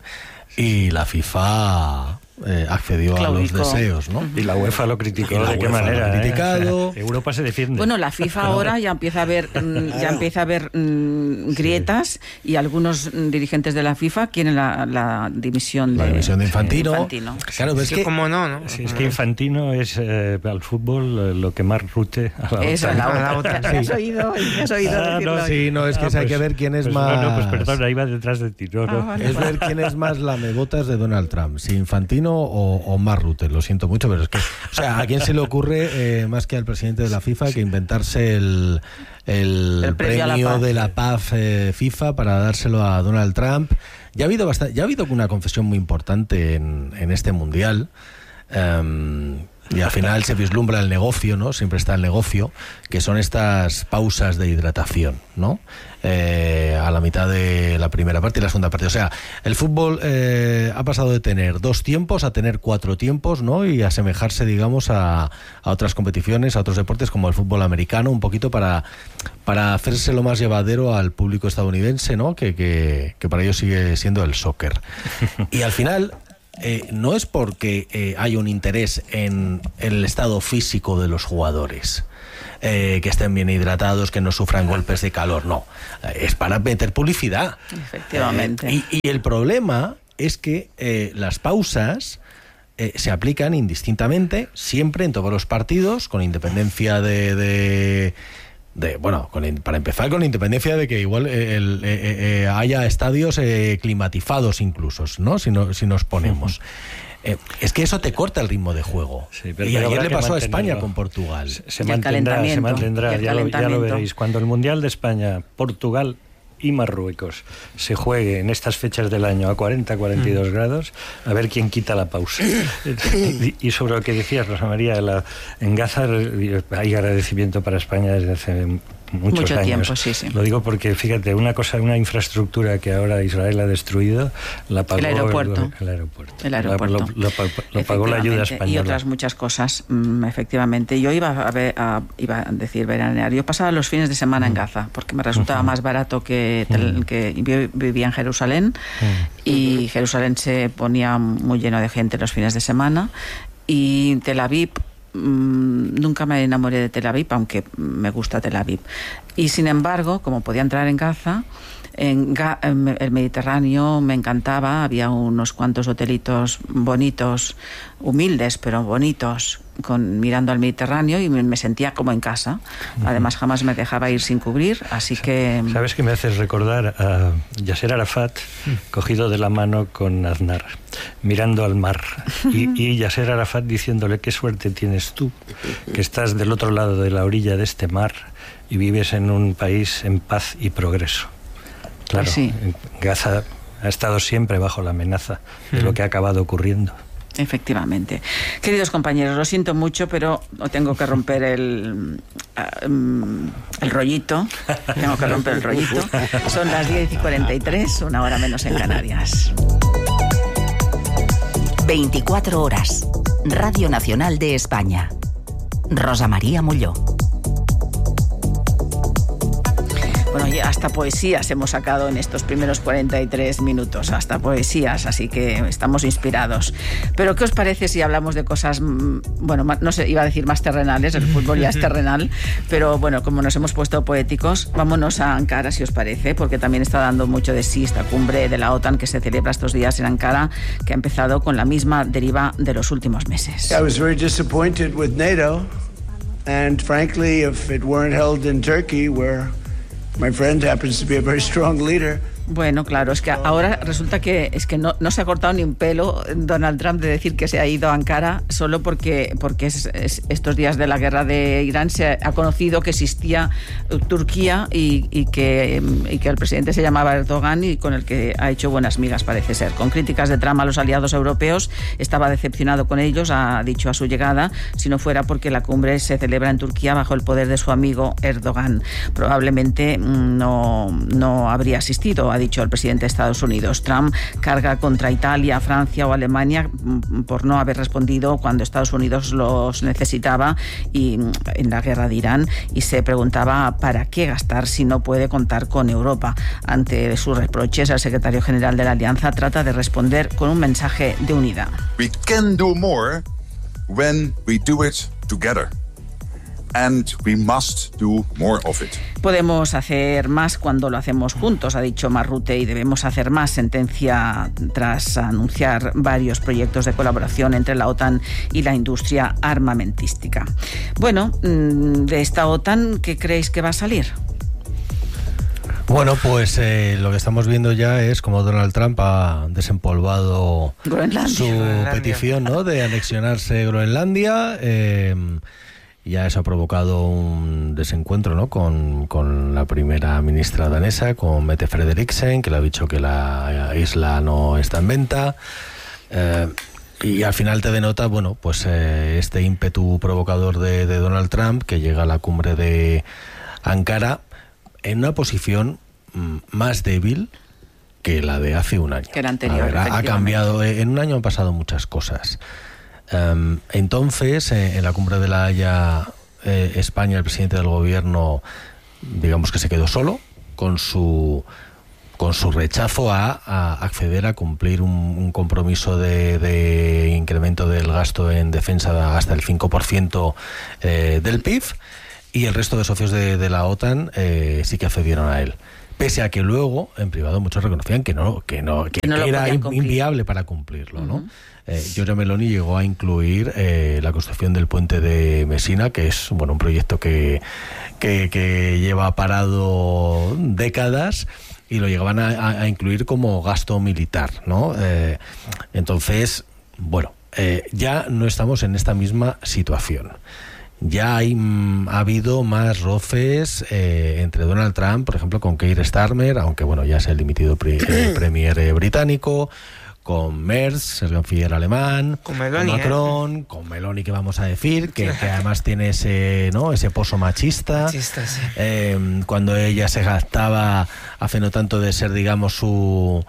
y la FIFA eh, accedió Claudico. a los deseos, ¿no? Y la UEFA lo criticó. ¿De qué UEFA manera? Criticado. ¿eh? Europa se defiende. Bueno, la FIFA ahora ya empieza a ver, ya empieza a ver mm, grietas y algunos dirigentes de la FIFA quieren la, la dimisión la de, dimisión de Infantino. Infantino. Claro, pero es que, ¿cómo no? no? Sí, es que Infantino es eh, al fútbol lo que más Rute a la Eso, OTAN. la OTAN. La OTAN. Sí. ¿Has oído, has oído ah, decirlo? No, sí, no, es que ah, pues, hay que ver quién es pues, más... No, no, pues perdón, ahí va detrás de ti. No, no. Ah, vale, es vale. ver quién es más lamebotas de Donald Trump, si Infantino o, o más Rute. Lo siento mucho, pero es que... O sea, ¿a quién se le ocurre, eh, más que al presidente de la FIFA, que inventarse el... el, el premio, premio la de la paz eh, FIFA para dárselo a Donald Trump? Ya ha habido bastante, ya ha habido una confesión muy importante en, en este mundial, um, y al final se vislumbra el negocio, ¿no? Siempre está el negocio, que son estas pausas de hidratación, ¿no? Eh, a la mitad de la primera parte y la segunda parte. O sea, el fútbol eh, ha pasado de tener dos tiempos a tener cuatro tiempos, ¿no? Y asemejarse, digamos, a, a otras competiciones, a otros deportes como el fútbol americano, un poquito para, para hacerse lo más llevadero al público estadounidense, ¿no? Que, que, que para ellos sigue siendo el soccer. Y al final... Eh, no es porque eh, hay un interés en el estado físico de los jugadores, eh, que estén bien hidratados, que no sufran golpes de calor, no, eh, es para meter publicidad. Efectivamente. Eh, y, y el problema es que eh, las pausas eh, se aplican indistintamente, siempre en todos los partidos, con independencia de... de De, bueno, con, para empezar con la independencia de que igual el, el, eh, eh, haya estadios eh, climatizados incluso, ¿no? Si, no, si nos ponemos. Eh, es que eso te corta el ritmo de juego. Sí, pero y pero ayer le pasó a España mantenerlo. con Portugal. Se, se mantendrá, se mantendrá, ya lo, ya lo veréis. Cuando el Mundial de España, Portugal y Marruecos se juegue en estas fechas del año a cuarenta a cuarenta y dos mm. grados, a ver quién quita la pausa. y, y sobre lo que decías, Rosa María, la, en Gaza hay agradecimiento para España desde hace muchos Mucho años. tiempo, sí, sí. Lo digo porque, fíjate, una cosa, una infraestructura que ahora Israel ha destruido, la pagó el aeropuerto. El, el aeropuerto. El aeropuerto. Lo, lo, lo, lo pagó la ayuda española. Y otras muchas cosas, mmm, efectivamente. Yo iba a, ver, a, iba a decir veranear. Yo pasaba los fines de semana mm. en Gaza, porque me resultaba uh-huh. más barato que, tel, que yo vivía en Jerusalén, uh-huh. y Jerusalén se ponía muy lleno de gente los fines de semana, y Tel Aviv, nunca me enamoré de Tel Aviv, aunque me gusta Tel Aviv. Y sin embargo, como podía entrar en Gaza, en, Ga en el Mediterráneo me encantaba, había unos cuantos hotelitos bonitos, humildes pero bonitos, con, mirando al Mediterráneo, y me, me sentía como en casa. Además, jamás me dejaba ir sin cubrir, así que... ¿Sabes qué me haces recordar a Yasser Arafat cogido de la mano con Aznar, mirando al mar, y, y Yasser Arafat diciéndole: qué suerte tienes tú, que estás del otro lado de la orilla de este mar y vives en un país en paz y progreso? Claro, pues sí. Gaza ha estado siempre bajo la amenaza de lo que ha acabado ocurriendo. Efectivamente. Queridos compañeros, lo siento mucho, pero tengo que romper el, um, el rollito. Tengo que romper el rollito. Son las diez y cuarenta y tres, una hora menos en Canarias. veinticuatro horas. Radio Nacional de España. Rosa María Molló. Bueno, ya hasta poesías hemos sacado en estos primeros cuarenta y tres minutos, hasta poesías, así que estamos inspirados. Pero ¿qué os parece si hablamos de cosas, bueno, no sé, iba a decir más terrenales, el fútbol ya es terrenal, pero bueno, como nos hemos puesto poéticos, vámonos a Ankara, si os parece, porque también está dando mucho de sí esta cumbre de la OTAN que se celebra estos días en Ankara, que ha empezado con la misma deriva de los últimos meses. I was very disappointed with NATO, and frankly, if it weren't held in Turkey, where my friend happens to be a very strong leader. Bueno, claro, es que ahora resulta que es que no, no se ha cortado ni un pelo Donald Trump de decir que se ha ido a Ankara solo porque, porque es, es, estos días de la guerra de Irán se ha conocido que existía Turquía y, y, que, y que el presidente se llamaba Erdogan y con el que ha hecho buenas migas, parece ser. Con críticas de Trump a los aliados europeos, estaba decepcionado con ellos, ha dicho a su llegada, si no fuera porque la cumbre se celebra en Turquía bajo el poder de su amigo Erdogan. Probablemente no, no habría asistido, ha dicho el presidente de Estados Unidos. Trump carga contra Italia, Francia o Alemania por no haber respondido cuando Estados Unidos los necesitaba y en la guerra de Irán, y se preguntaba para qué gastar si no puede contar con Europa. Ante sus reproches, el secretario general de la Alianza trata de responder con un mensaje de unidad. We can do more when we do it together. and we must do more of it. Podemos hacer más cuando lo hacemos juntos, ha dicho Mark Rutte, y debemos hacer más, sentencia tras anunciar varios proyectos de colaboración entre la OTAN y la industria armamentística. Bueno, de esta OTAN, ¿qué creéis que va a salir? Bueno, pues eh, lo que estamos viendo ya es como Donald Trump ha desempolvado Groenlandia. su Groenlandia. petición, ¿no?, de anexionarse Groenlandia. Eh, ya eso ha provocado un desencuentro, ¿no?, con, con la primera ministra danesa, con Mette Frederiksen, que le ha dicho que la isla no está en venta. Eh, y al final te denota, bueno, pues eh, este ímpetu provocador de, de Donald Trump, que llega a la cumbre de Ankara en una posición mm, más débil que la de hace un año. Que la anterior. A ver, ha, ha cambiado, en un año han pasado muchas cosas. Um, entonces, eh, en la cumbre de La Haya, eh, España, el presidente del gobierno, digamos que se quedó solo con su con su rechazo a, a acceder a cumplir un, un compromiso de, de incremento del gasto en defensa hasta el cinco por ciento eh, del P I B. Y el resto de socios de, de la OTAN eh, sí que accedieron a él. Pese a que luego, en privado, muchos reconocían que no, que no, que, no que era in, cumplir. inviable para cumplirlo, ¿no? Uh-huh. Eh, Giorgia Meloni llegó a incluir eh, la construcción del puente de Messina, que es, bueno, un proyecto que, que, que lleva parado décadas, y lo llegaban a, a incluir como gasto militar, ¿no? Eh, entonces, bueno, eh, ya no estamos en esta misma situación. Ya hay, mm, ha habido más roces eh, entre Donald Trump, por ejemplo, con Keir Starmer, aunque bueno, ya es el dimitido pre, eh, premier eh, británico, con Merz, el canciller alemán, con, Meloni, con Macron, eh. con Meloni, que vamos a decir, que, que además tiene ese, ¿no?, ese pozo machista. Machista, sí. Eh, cuando ella se jactaba hace no tanto de ser, digamos, su...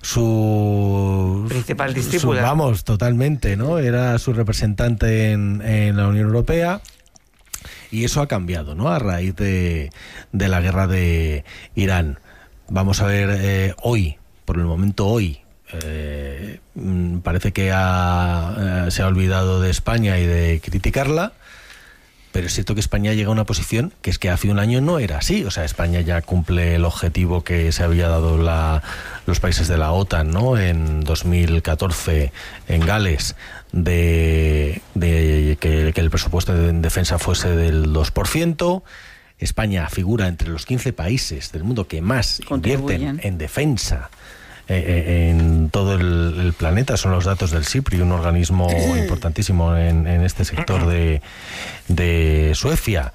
su principal su, discípula. Vamos, totalmente, ¿no? Era su representante en, en la Unión Europea. Y eso ha cambiado, ¿no?, a raíz de, de la guerra de Irán. Vamos a ver eh, hoy, por el momento hoy, eh, parece que ha, eh, se ha olvidado de España y de criticarla, pero es cierto que España llega a una posición que es que hace un año no era así. O sea, España ya cumple el objetivo que se había dado la, los países de la OTAN, ¿no?, en dos mil catorce en Gales, de, de que, que el presupuesto en defensa fuese del dos por ciento. España figura entre los quince países del mundo que más invierten en defensa eh, en todo el, el planeta. Son los datos del SIPRI, un organismo importantísimo en, en este sector de, de Suecia.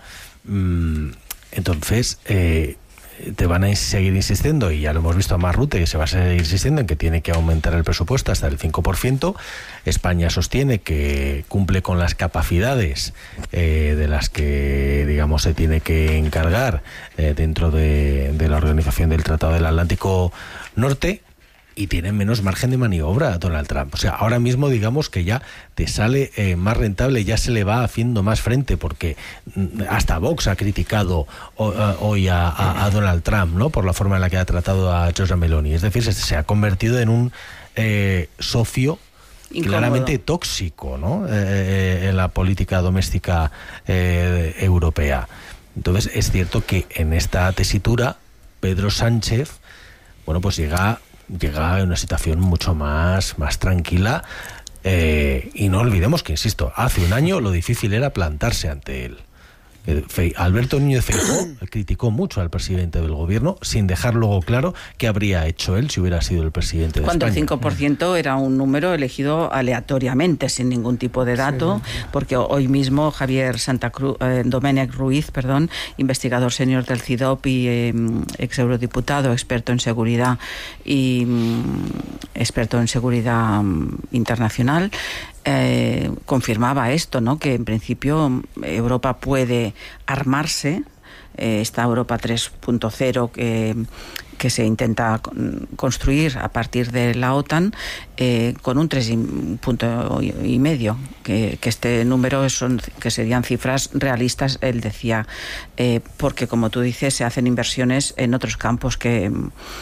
Entonces, eh, te van a seguir insistiendo, y ya lo hemos visto a Mark Rutte, que se va a seguir insistiendo en que tiene que aumentar el presupuesto hasta el cinco por ciento. España sostiene que cumple con las capacidades eh, de las que, digamos, se tiene que encargar eh, dentro de, de la Organización del Tratado del Atlántico Norte, y tiene menos margen de maniobra Donald Trump. O sea, ahora mismo, digamos que ya te sale eh, más rentable, ya se le va haciendo más frente, porque hasta Vox ha criticado o, uh, hoy a, a, a Donald Trump, ¿no?, por la forma en la que ha tratado a Giorgia Meloni. Es decir, se, se ha convertido en un eh, socio incómodo, claramente tóxico, ¿no?, eh, en la política doméstica eh, europea. Entonces, es cierto que en esta tesitura Pedro Sánchez, bueno, pues llega llega a una situación mucho más, más tranquila, eh, y no olvidemos que, insisto, hace un año lo difícil era plantarse ante él. Alberto Núñez Feijóo criticó mucho al presidente del gobierno, sin dejar luego claro qué habría hecho él si hubiera sido el presidente de Cuando España. El cinco por ciento era un número elegido aleatoriamente, sin ningún tipo de dato, sí, porque hoy mismo Javier Santa Cruz, eh, Domènech Ruiz, perdón, investigador senior del C I D O P y eh, ex eurodiputado, experto en seguridad y mm, experto en seguridad mm, internacional, Eh, confirmaba esto, ¿no?, que en principio Europa puede armarse, eh, esta Europa tres punto cero que, que se intenta construir a partir de la OTAN, eh, con un tres punto y medio, que, que este número son, que serían cifras realistas, él decía, eh, porque como tú dices, se hacen inversiones en otros campos que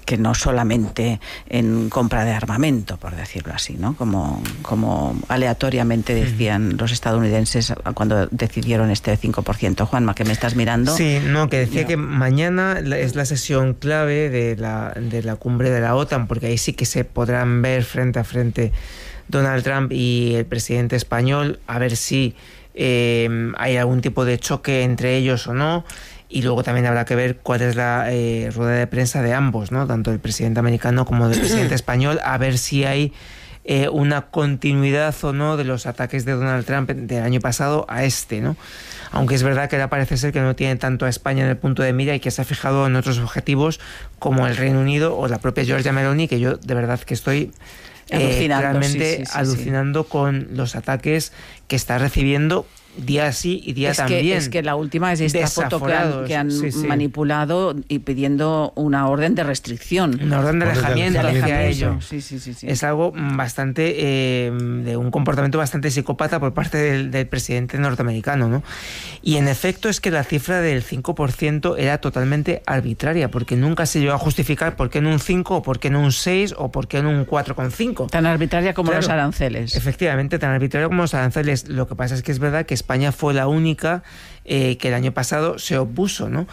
que no solamente en compra de armamento, por decirlo así, ¿no? Como, como aleatoriamente decían los estadounidenses cuando decidieron este cinco por ciento. Juanma, que me estás mirando. Sí, no, que decía Yo. que mañana es la sesión clave de la, de la cumbre de la OTAN, porque ahí sí que se podrán ver frente a frente Donald Trump y el presidente español, a ver si eh, hay algún tipo de choque entre ellos o no. Y luego también habrá que ver cuál es la eh, rueda de prensa de ambos, ¿no? Tanto del presidente americano como del presidente español, a ver si hay eh, una continuidad o no de los ataques de Donald Trump del año pasado a este, ¿no? Aunque es verdad que ahora parece ser que no tiene tanto a España en el punto de mira y que se ha fijado en otros objetivos como el Reino Unido o la propia Giorgia Meloni, que yo de verdad que estoy eh, Alucinando, realmente sí, sí, sí, alucinando sí. con los ataques que está recibiendo día sí y día es también. Que, es que la última es esta foto que han, que han sí, sí. manipulado y pidiendo una orden de restricción. Una orden de alejamiento hacia ello. Sí, sí, sí, sí. Es algo bastante, eh, de un comportamiento bastante psicópata por parte del, del presidente norteamericano, ¿no? Y en efecto es que la cifra del cinco por ciento era totalmente arbitraria, porque nunca se llegó a justificar por qué en un cinco, o por qué en un seis, o por qué en un cuatro coma cinco. Tan arbitraria como Claro, los aranceles. Efectivamente, tan arbitraria como los aranceles. Lo que pasa es que es verdad que España fue la única eh, que el año pasado se opuso, ¿no?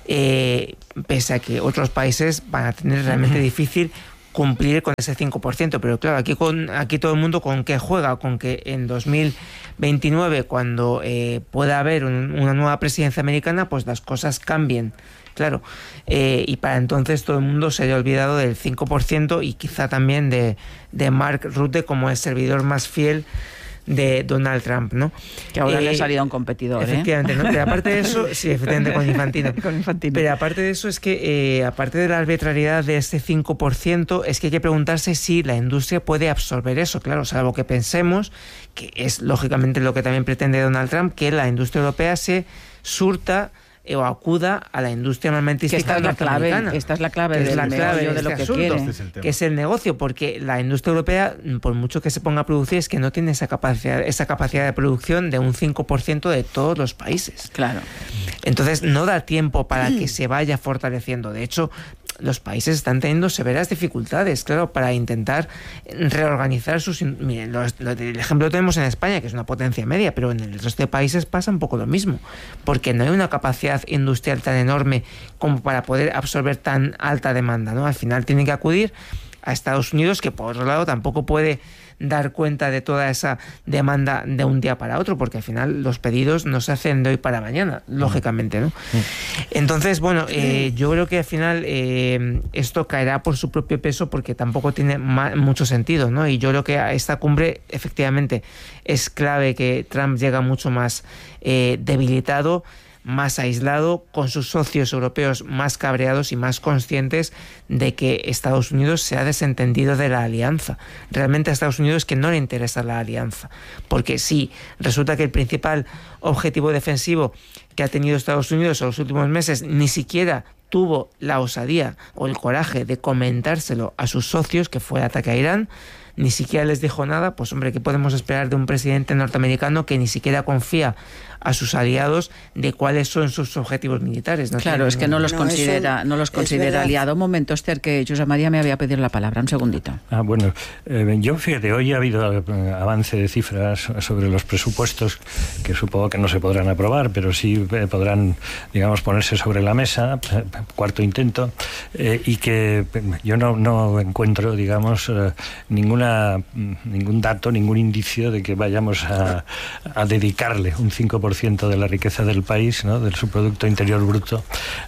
Eh, pese a que otros países van a tener realmente difícil cumplir con ese cinco por ciento, pero claro, aquí con aquí todo el mundo con qué juega, con que en dos mil veintinueve, cuando eh, pueda haber un, una nueva presidencia americana, pues las cosas cambien. Claro, eh, y para entonces todo el mundo se haya olvidado del cinco por ciento y quizá también de, de Mark Rutte como el servidor más fiel de Donald Trump, ¿no? Que ahora eh, le ha salido un competidor, efectivamente, ¿eh? ¿no? Pero aparte de eso, sí, efectivamente con Infantino. con Infantino. Pero aparte de eso es que, eh, aparte de la arbitrariedad de este cinco por ciento, es que hay que preguntarse si la industria puede absorber eso, claro, salvo que pensemos, que es lógicamente lo que también pretende Donald Trump, que la industria europea se surta o acuda a la industria armamentística que esta es la norteamericana. clave, esta es la clave es del la clave meollo de, de lo este que asunto, quiere. este es que es el negocio, porque la industria europea, por mucho que se ponga a producir, es que no tiene esa capacidad, esa capacidad de producción de un cinco por ciento de todos los países. Claro. Entonces no da tiempo para que se vaya fortaleciendo. De hecho, los países están teniendo severas dificultades, claro, para intentar reorganizar sus... Miren, los, los, el ejemplo lo tenemos en España, que es una potencia media, pero en el resto de países pasa un poco lo mismo, porque no hay una capacidad industrial tan enorme como para poder absorber tan alta demanda, ¿no? Al final tienen que acudir a Estados Unidos, que por otro lado tampoco puede dar cuenta de toda esa demanda de un día para otro, porque al final los pedidos no se hacen de hoy para mañana, lógicamente, ¿no? Entonces, bueno, eh, yo creo que al final eh, esto caerá por su propio peso, porque tampoco tiene ma- mucho sentido, ¿no? Y yo creo que a esta cumbre efectivamente es clave que Trump llega mucho más eh, debilitado, más aislado, con sus socios europeos más cabreados y más conscientes de que Estados Unidos se ha desentendido de la alianza. Realmente a Estados Unidos es que no le interesa la alianza, porque si resulta que el principal objetivo defensivo que ha tenido Estados Unidos en los últimos meses ni siquiera tuvo la osadía o el coraje de comentárselo a sus socios, que fue el ataque a Irán, ni siquiera les dijo nada, pues hombre, ¿qué podemos esperar de un presidente norteamericano que ni siquiera confía a sus aliados de cuáles son sus objetivos militares? No claro, es que no los no, considera, eso no los considera aliado. Un momento, Esther, que Josep María me había pedido la palabra, un segundito. Ah, bueno, eh, yo fíjate, hoy ha habido eh, avance de cifras sobre los presupuestos que supongo que no se podrán aprobar, pero sí eh, podrán, digamos, ponerse sobre la mesa, eh, cuarto intento, eh, y que eh, yo no, no encuentro, digamos, eh, ninguna ningún dato, ningún indicio de que vayamos a, a dedicarle un cinco por ciento de la riqueza del país, ¿no?, de su Producto Interior Bruto,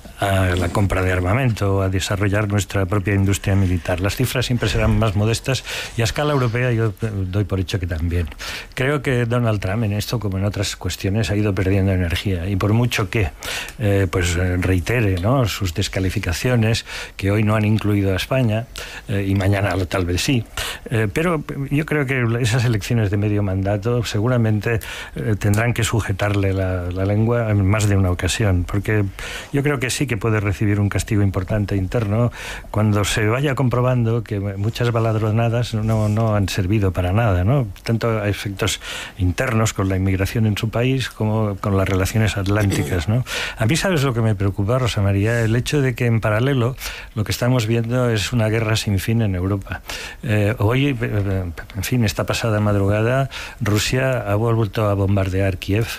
a la compra de armamento, a desarrollar nuestra propia industria militar. Las cifras siempre serán más modestas y a escala europea yo doy por hecho que también. Creo que Donald Trump en esto, como en otras cuestiones, ha ido perdiendo energía, y por mucho que eh, pues reitere, ¿no?, sus descalificaciones, que hoy no han incluido a España, eh, y mañana tal vez sí, eh, pero yo creo que esas elecciones de medio mandato seguramente eh, tendrán que sujetarle la, la lengua en más de una ocasión, porque yo creo que sí que puede recibir un castigo importante interno cuando se vaya comprobando que muchas baladronadas no, no han servido para nada, ¿no?, tanto a efectos internos con la inmigración en su país como con las relaciones atlánticas, ¿no? A mí, ¿sabes lo que me preocupa, Rosa María? el hecho de que en paralelo lo que estamos viendo es una guerra sin fin en Europa. Eh, hoy, en fin, esta pasada madrugada, Rusia ha vuelto a bombardear Kiev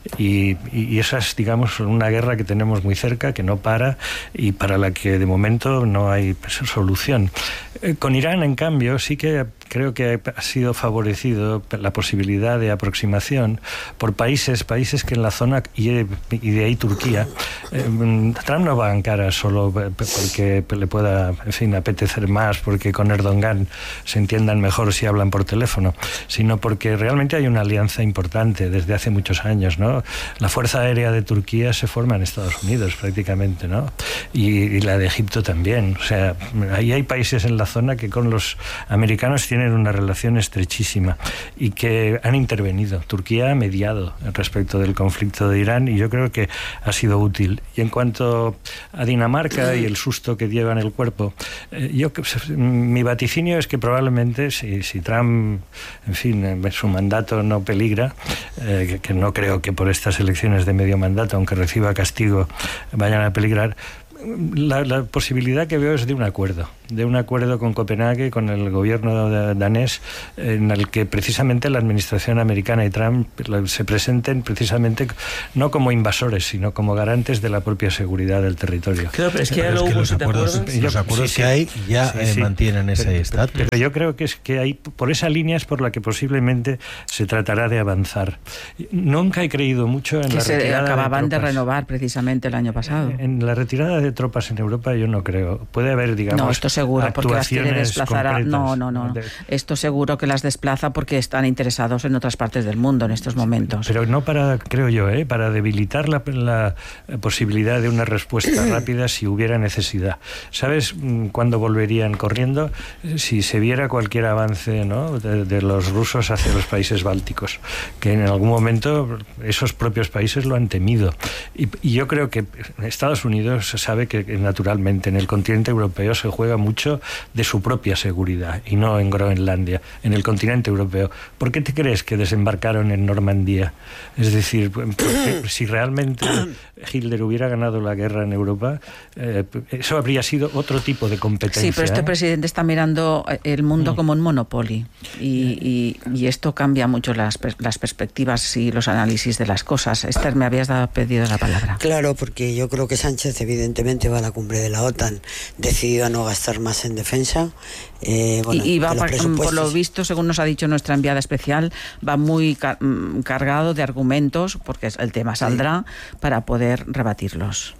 y, y esa es, digamos, una guerra que tenemos muy cerca, que no para y para la que de momento no hay solución. Eh, con Irán, en cambio, sí que creo que ha sido favorecido la posibilidad de aproximación por países, países que en la zona, y, y de ahí Turquía, eh, Trump no va a Ankara solo porque le pueda, en fin, apetecer más, porque con Erdogan se entiendan mejor si hablan por teléfono, sino porque realmente hay una alianza importante desde hace muchos años, ¿no? La Fuerza Aérea de Turquía se forma en Estados Unidos prácticamente, ¿no? Y, y la de Egipto también. O sea, ahí hay países en la zona que con los americanos tienen una relación estrechísima y que han intervenido. Turquía ha mediado respecto del conflicto de Irán y yo creo que ha sido útil. Y en cuanto a Dinamarca y el susto que lleva en el cuerpo, eh, yo mi vaticinio es que probablemente si, si Trump, en fin, su mandato no peligra, eh, que, que no creo que por estas elecciones de medio mandato, aunque reciba castigo, vayan a peligrar, La, la posibilidad que veo es de un acuerdo, de un acuerdo con Copenhague, con el gobierno danés, en el que precisamente la administración americana y Trump se presenten precisamente no como invasores, sino como garantes de la propia seguridad del territorio. Claro, pero es que, pero es que los acuerdos, los acuerdos sí, que hay ya sí, eh, sí, mantienen ese estatus. Pero, pero yo creo que es que hay, por esa línea es por la que posiblemente se tratará de avanzar. Nunca he creído mucho en que la se retirada acababan de, de renovar precisamente el año pasado. En la retirada de tropas en Europa yo no creo. Puede haber, digamos, no, esto seguro, porque las quiere desplazar a, no, no, no, de, esto seguro que las desplaza porque están interesados en otras partes del mundo en estos momentos. Pero no para, creo yo, ¿eh? para debilitar la, la posibilidad de una respuesta rápida si hubiera necesidad. ¿Sabes cuándo volverían corriendo? Si se viera cualquier avance, ¿no? de, de los rusos hacia los países bálticos, que en algún momento esos propios países lo han temido. Y, y yo creo que Estados Unidos sabe que naturalmente en el continente europeo se juega mucho de su propia seguridad y no en Groenlandia, en el continente europeo. ¿Por qué te crees que desembarcaron en Normandía? Es decir, porque si realmente Hitler hubiera ganado la guerra en Europa, eh, eso habría sido otro tipo de competencia. Sí, pero este ¿eh? presidente está mirando el mundo mm. como un monopolio y, y, y esto cambia mucho las, las perspectivas y los análisis de las cosas. Esther, me habías dado, pedido la palabra. Claro, porque yo creo que Sánchez evidentemente va a la cumbre de la OTAN decidido a no gastar más en defensa. Eh, bueno, y, y va, por, por lo visto, según nos ha dicho nuestra enviada especial, va muy car cargado de argumentos, porque el tema saldrá, sí. para poder rebatirlos.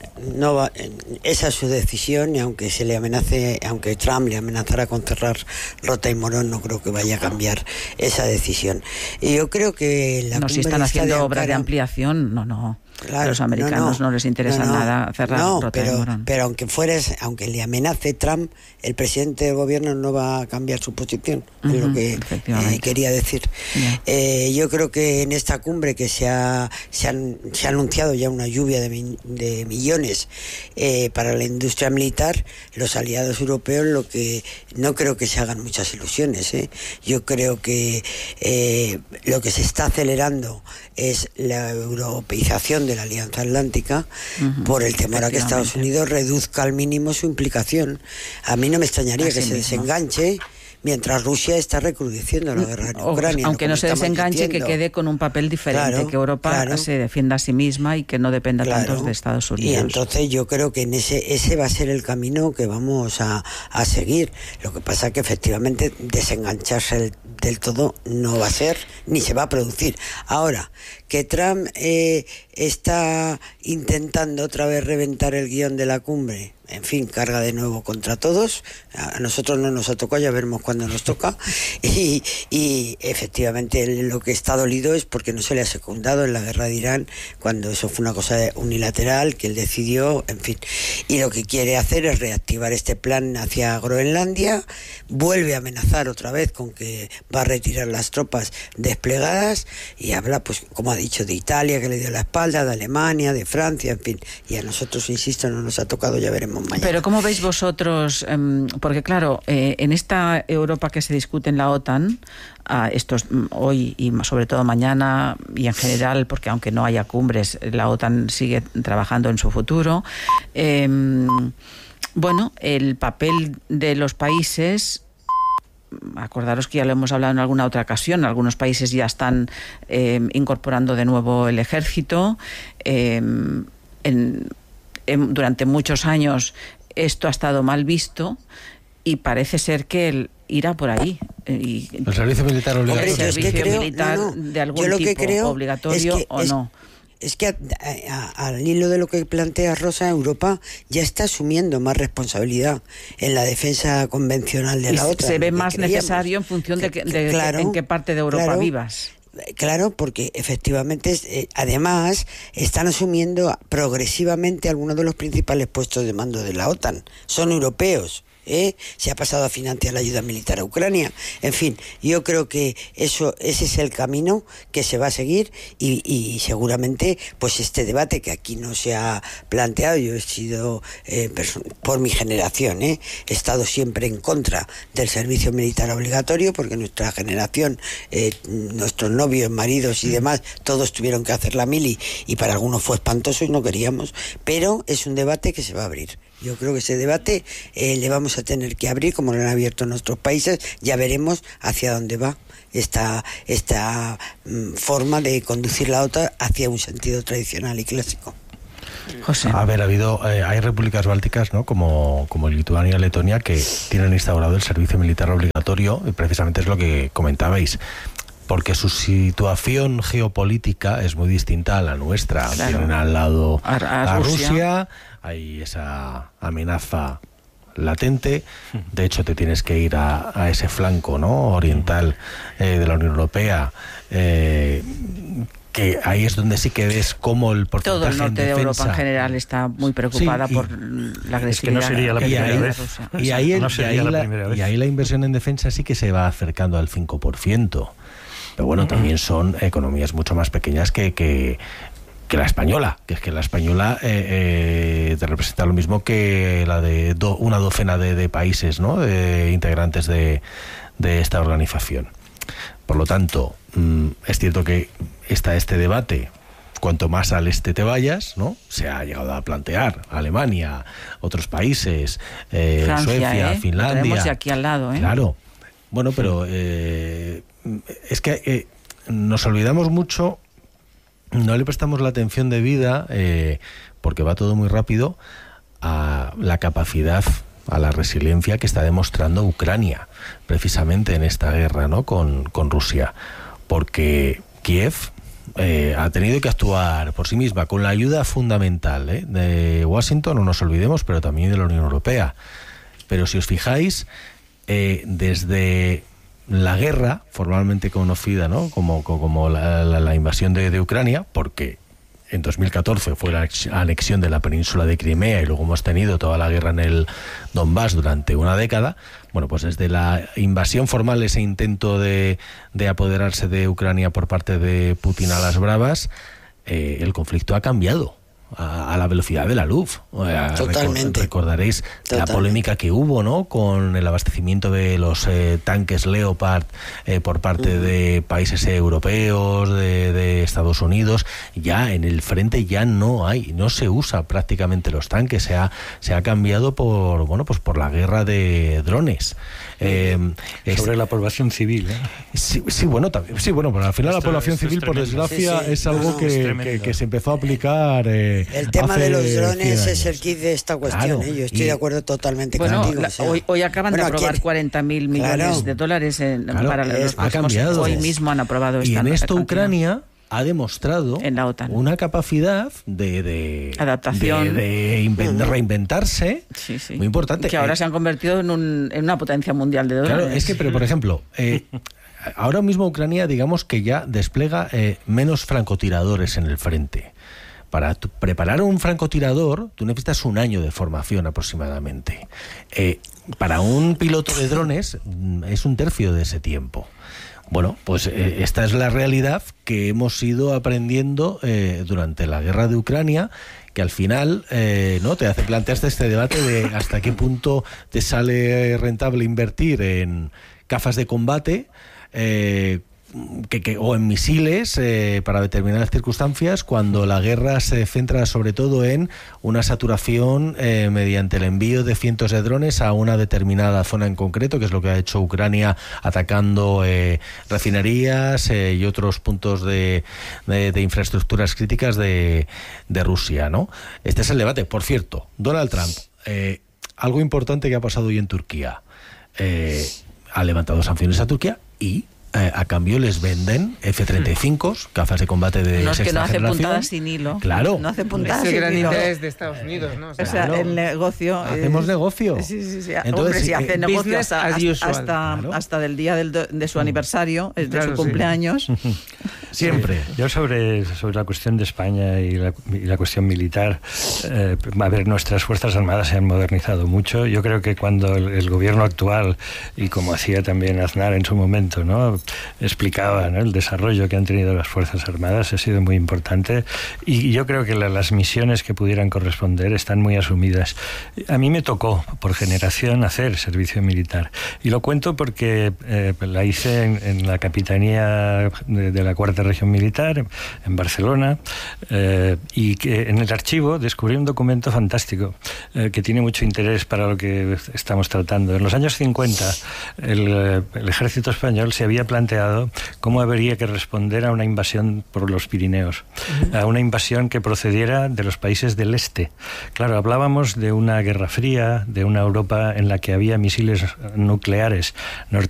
No va, esa es su decisión y aunque se le amenace, aunque Trump le amenazara con cerrar Rota y Morón, no creo que vaya a cambiar esa decisión. Y yo creo que la no, si están haciendo de obras de ampliación, no, no. Claro, a los americanos no, no, no les interesa no, no, nada cerrar no, Rota pero, y Morón. Pero aunque fueres, aunque le amenace Trump, el presidente del gobierno no va a cambiar su posición, uh-huh, es lo que eh, quería decir. Yeah. Eh, yo creo que en esta cumbre que se ha, se han, se ha anunciado ya una lluvia de, mi, de millones eh, para la industria militar, los aliados europeos lo que no creo que se hagan muchas ilusiones. ¿eh? Yo creo que eh, lo que se está acelerando es la europeización de la Alianza Atlántica uh-huh, por el temor a que Estados Unidos reduzca al mínimo su implicación. A mí no me extrañaría Así que se mismo. desenganche mientras Rusia está recrudeciendo la guerra en Ucrania. Aunque no, no se desenganche, diciendo. que quede con un papel diferente, claro, que Europa claro. se defienda a sí misma y que no dependa claro. tanto de Estados Unidos. Y entonces yo creo que en ese ese va a ser el camino que vamos a, a seguir. Lo que pasa es que efectivamente desengancharse el, del todo no va a ser, ni se va a producir. Ahora, que Trump eh, está intentando otra vez reventar el guión de la cumbre, en fin, carga de nuevo contra todos. A nosotros no nos ha tocado, ya veremos cuándo nos toca. Y, y efectivamente lo que está dolido es porque no se le ha secundado en la guerra de Irán, cuando eso fue una cosa unilateral que él decidió, en fin. Y lo que quiere hacer es reactivar este plan hacia Groenlandia, vuelve a amenazar otra vez con que va a retirar las tropas desplegadas y habla, pues como ha dicho, de Italia, que le dio la espalda, de Alemania, de Francia, en fin. Y a nosotros, insisto, no nos ha tocado, ya veremos mañana. Pero ¿cómo veis vosotros? Eh, porque claro, eh, en esta Europa que se discute en la OTAN, uh, estos, hoy y sobre todo mañana y en general, porque aunque no haya cumbres, la OTAN sigue trabajando en su futuro. Eh, bueno, el papel de los países... Acordaros que ya lo hemos hablado en alguna otra ocasión, algunos países ya están eh, incorporando de nuevo el ejército. Eh, en, en, durante muchos años esto ha estado mal visto y parece ser que el, irá por ahí. Y, el servicio militar obligatorio. El servicio es que creo, militar no, no. de algún Yo lo tipo, que creo obligatorio es que, o es, no. Es que a, a, al hilo de lo que plantea Rosa, Europa ya está asumiendo más responsabilidad en la defensa convencional de la OTAN. Se ve más creíamos. necesario en función de, que, de claro, en qué parte de Europa claro, vivas. Claro, porque efectivamente, eh, además, están asumiendo progresivamente algunos de los principales puestos de mando de la OTAN. Son europeos. ¿Eh? Se ha pasado a financiar la ayuda militar a Ucrania. En fin, yo creo que eso, ese es el camino que se va a seguir y, y seguramente pues este debate que aquí no se ha planteado, yo he sido eh, por mi generación, ¿eh? he estado siempre en contra del servicio militar obligatorio porque nuestra generación, eh, nuestros novios, maridos y demás, todos tuvieron que hacer la mili y para algunos fue espantoso y no queríamos, pero es un debate que se va a abrir. Yo creo que ese debate eh, le vamos a tener que abrir, como lo han abierto en otros países. Ya veremos hacia dónde va esta, esta mm, forma de conducir la OTAN hacia un sentido tradicional y clásico. José. A ver, ha habido, eh, hay repúblicas bálticas, ¿no? Como, como Lituania y Letonia, que tienen instaurado el servicio militar obligatorio, y precisamente es lo que comentabais. Porque su situación geopolítica es muy distinta a la nuestra. Claro. Tienen al lado a, a, a Rusia. Rusia, hay esa amenaza latente. De hecho, te tienes que ir a, a ese flanco, ¿no? oriental eh, de la Unión Europea, eh, que ahí es donde sí que ves cómo el porcentaje todo el norte de defensa, Europa en general está muy preocupada sí, y, por la agresividad. Es que no sería la primera y ahí, vez. Y ahí, no y, sería ahí la la, primera vez. y ahí la inversión en defensa sí que se va acercando al cinco por ciento. Pero bueno, también son economías mucho más pequeñas que, que, que la española, que es que la española eh, eh, te representa lo mismo que la de do, una docena de, de países, ¿no? de integrantes de, de esta organización. Por lo tanto, mmm, es cierto que está este debate. Cuanto más al este te vayas, ¿no? Se ha llegado a plantear Alemania, otros países, eh, Francia, Suecia, ¿eh? Finlandia. Lo tenemos de aquí al lado, ¿eh? Claro. Bueno, pero eh, es que eh, nos olvidamos mucho, no le prestamos la atención debida, eh, porque va todo muy rápido, a la capacidad, a la resiliencia que está demostrando Ucrania, precisamente en esta guerra, ¿no? con, con Rusia. Porque Kiev eh, ha tenido que actuar por sí misma, con la ayuda fundamental ¿eh? de Washington, no nos olvidemos, pero también de la Unión Europea. Pero si os fijáis, Eh, desde la guerra formalmente conocida, ¿no? como, como la, la, la invasión de, de Ucrania, porque en dos mil catorce fue la anexión de la península de Crimea y luego hemos tenido toda la guerra en el Donbass durante una década. Bueno, pues desde la invasión formal, ese intento de, de apoderarse de Ucrania por parte de Putin a las bravas, eh, el conflicto ha cambiado a, a la velocidad de la luz. Totalmente. Recordaréis Totalmente. la polémica que hubo, ¿no? Con el abastecimiento de los eh, tanques Leopard eh, por parte uh-huh. de países europeos, de, de Estados Unidos. Ya en el frente ya no hay, no se usa prácticamente los tanques. Se ha, se ha cambiado por, bueno, pues por la guerra de drones. Eh, Sobre es, la población civil, ¿eh? Sí, sí, bueno, también, sí, bueno, pero al final esto, la población civil, por desgracia, sí, sí. es algo no, que, es que, que se empezó a aplicar. Eh, el tema de los drones es el kit de esta cuestión. Claro, ¿eh? Yo estoy y, de acuerdo totalmente bueno, contigo. La, o sea, hoy, hoy acaban bueno, de aprobar aquí, cuarenta mil millones claro, de dólares en, claro, para los es, próximos. Ha cambiado. Hoy mismo han aprobado esta Y en esto cantidad. Ucrania ha demostrado en la OTAN una capacidad de, de adaptación, de, de, invent, de reinventarse, sí, sí. muy importante. Que ahora eh, se han convertido en, un, en una potencia mundial de dólares. Claro, es que, pero por ejemplo, eh, ahora mismo Ucrania, digamos que ya despliega eh, menos francotiradores en el frente. Para tu, preparar un francotirador, tú necesitas un año de formación aproximadamente. Eh, para un piloto de drones es un tercio de ese tiempo. Bueno, pues eh, esta es la realidad que hemos ido aprendiendo eh, durante la guerra de Ucrania que al final eh, no te hace plantearse este debate de hasta qué punto te sale rentable invertir en gafas de combate eh, Que, que, o en misiles eh, para determinadas circunstancias, cuando la guerra se centra sobre todo en una saturación eh, mediante el envío de cientos de drones a una determinada zona en concreto, que es lo que ha hecho Ucrania atacando eh, refinerías eh, y otros puntos de, de, de infraestructuras críticas de, de Rusia, ¿no? Este es el debate. Por cierto, Donald Trump, eh, algo importante que ha pasado hoy en Turquía, eh, ha levantado sanciones a Turquía y Eh, a cambio les venden F treinta y cinco, gafas de combate de no, es sexta que no hace generación. puntadas sin hilo. Claro. No hace puntadas Ese sin gran hilo. interés de Estados Unidos, ¿no? O sea, o sea, claro. el negocio... Hacemos es... negocio. Sí, sí, sí. Entonces, Hombre, si hace eh, negocio hasta, hasta, hasta, claro. hasta del día del, de su aniversario, de Claro, su sí. cumpleaños. Siempre. Sí. Yo sobre, sobre la cuestión de España y la, y la cuestión militar, eh, a ver, nuestras Fuerzas Armadas se han modernizado mucho. Yo creo que cuando el, el gobierno actual, y como hacía también Aznar en su momento, ¿no?, explicaba, ¿no?, el desarrollo que han tenido las Fuerzas Armadas, ha sido muy importante. Y yo creo que la, las misiones que pudieran corresponder están muy asumidas. A mí me tocó, por generación, hacer servicio militar. Y lo cuento porque eh, la hice en, en la Capitanía de, de la Cuarta Región Militar, en Barcelona, eh, y que en el archivo descubrí un documento fantástico eh, que tiene mucho interés para lo que estamos tratando. En los años cincuenta, el, el ejército español se había planteado cómo habría que responder a una invasión por los Pirineos, uh-huh. a una invasión que procediera de los países del este. Claro, hablábamos de una guerra fría, de una Europa en la que había misiles nucleares norteamericanos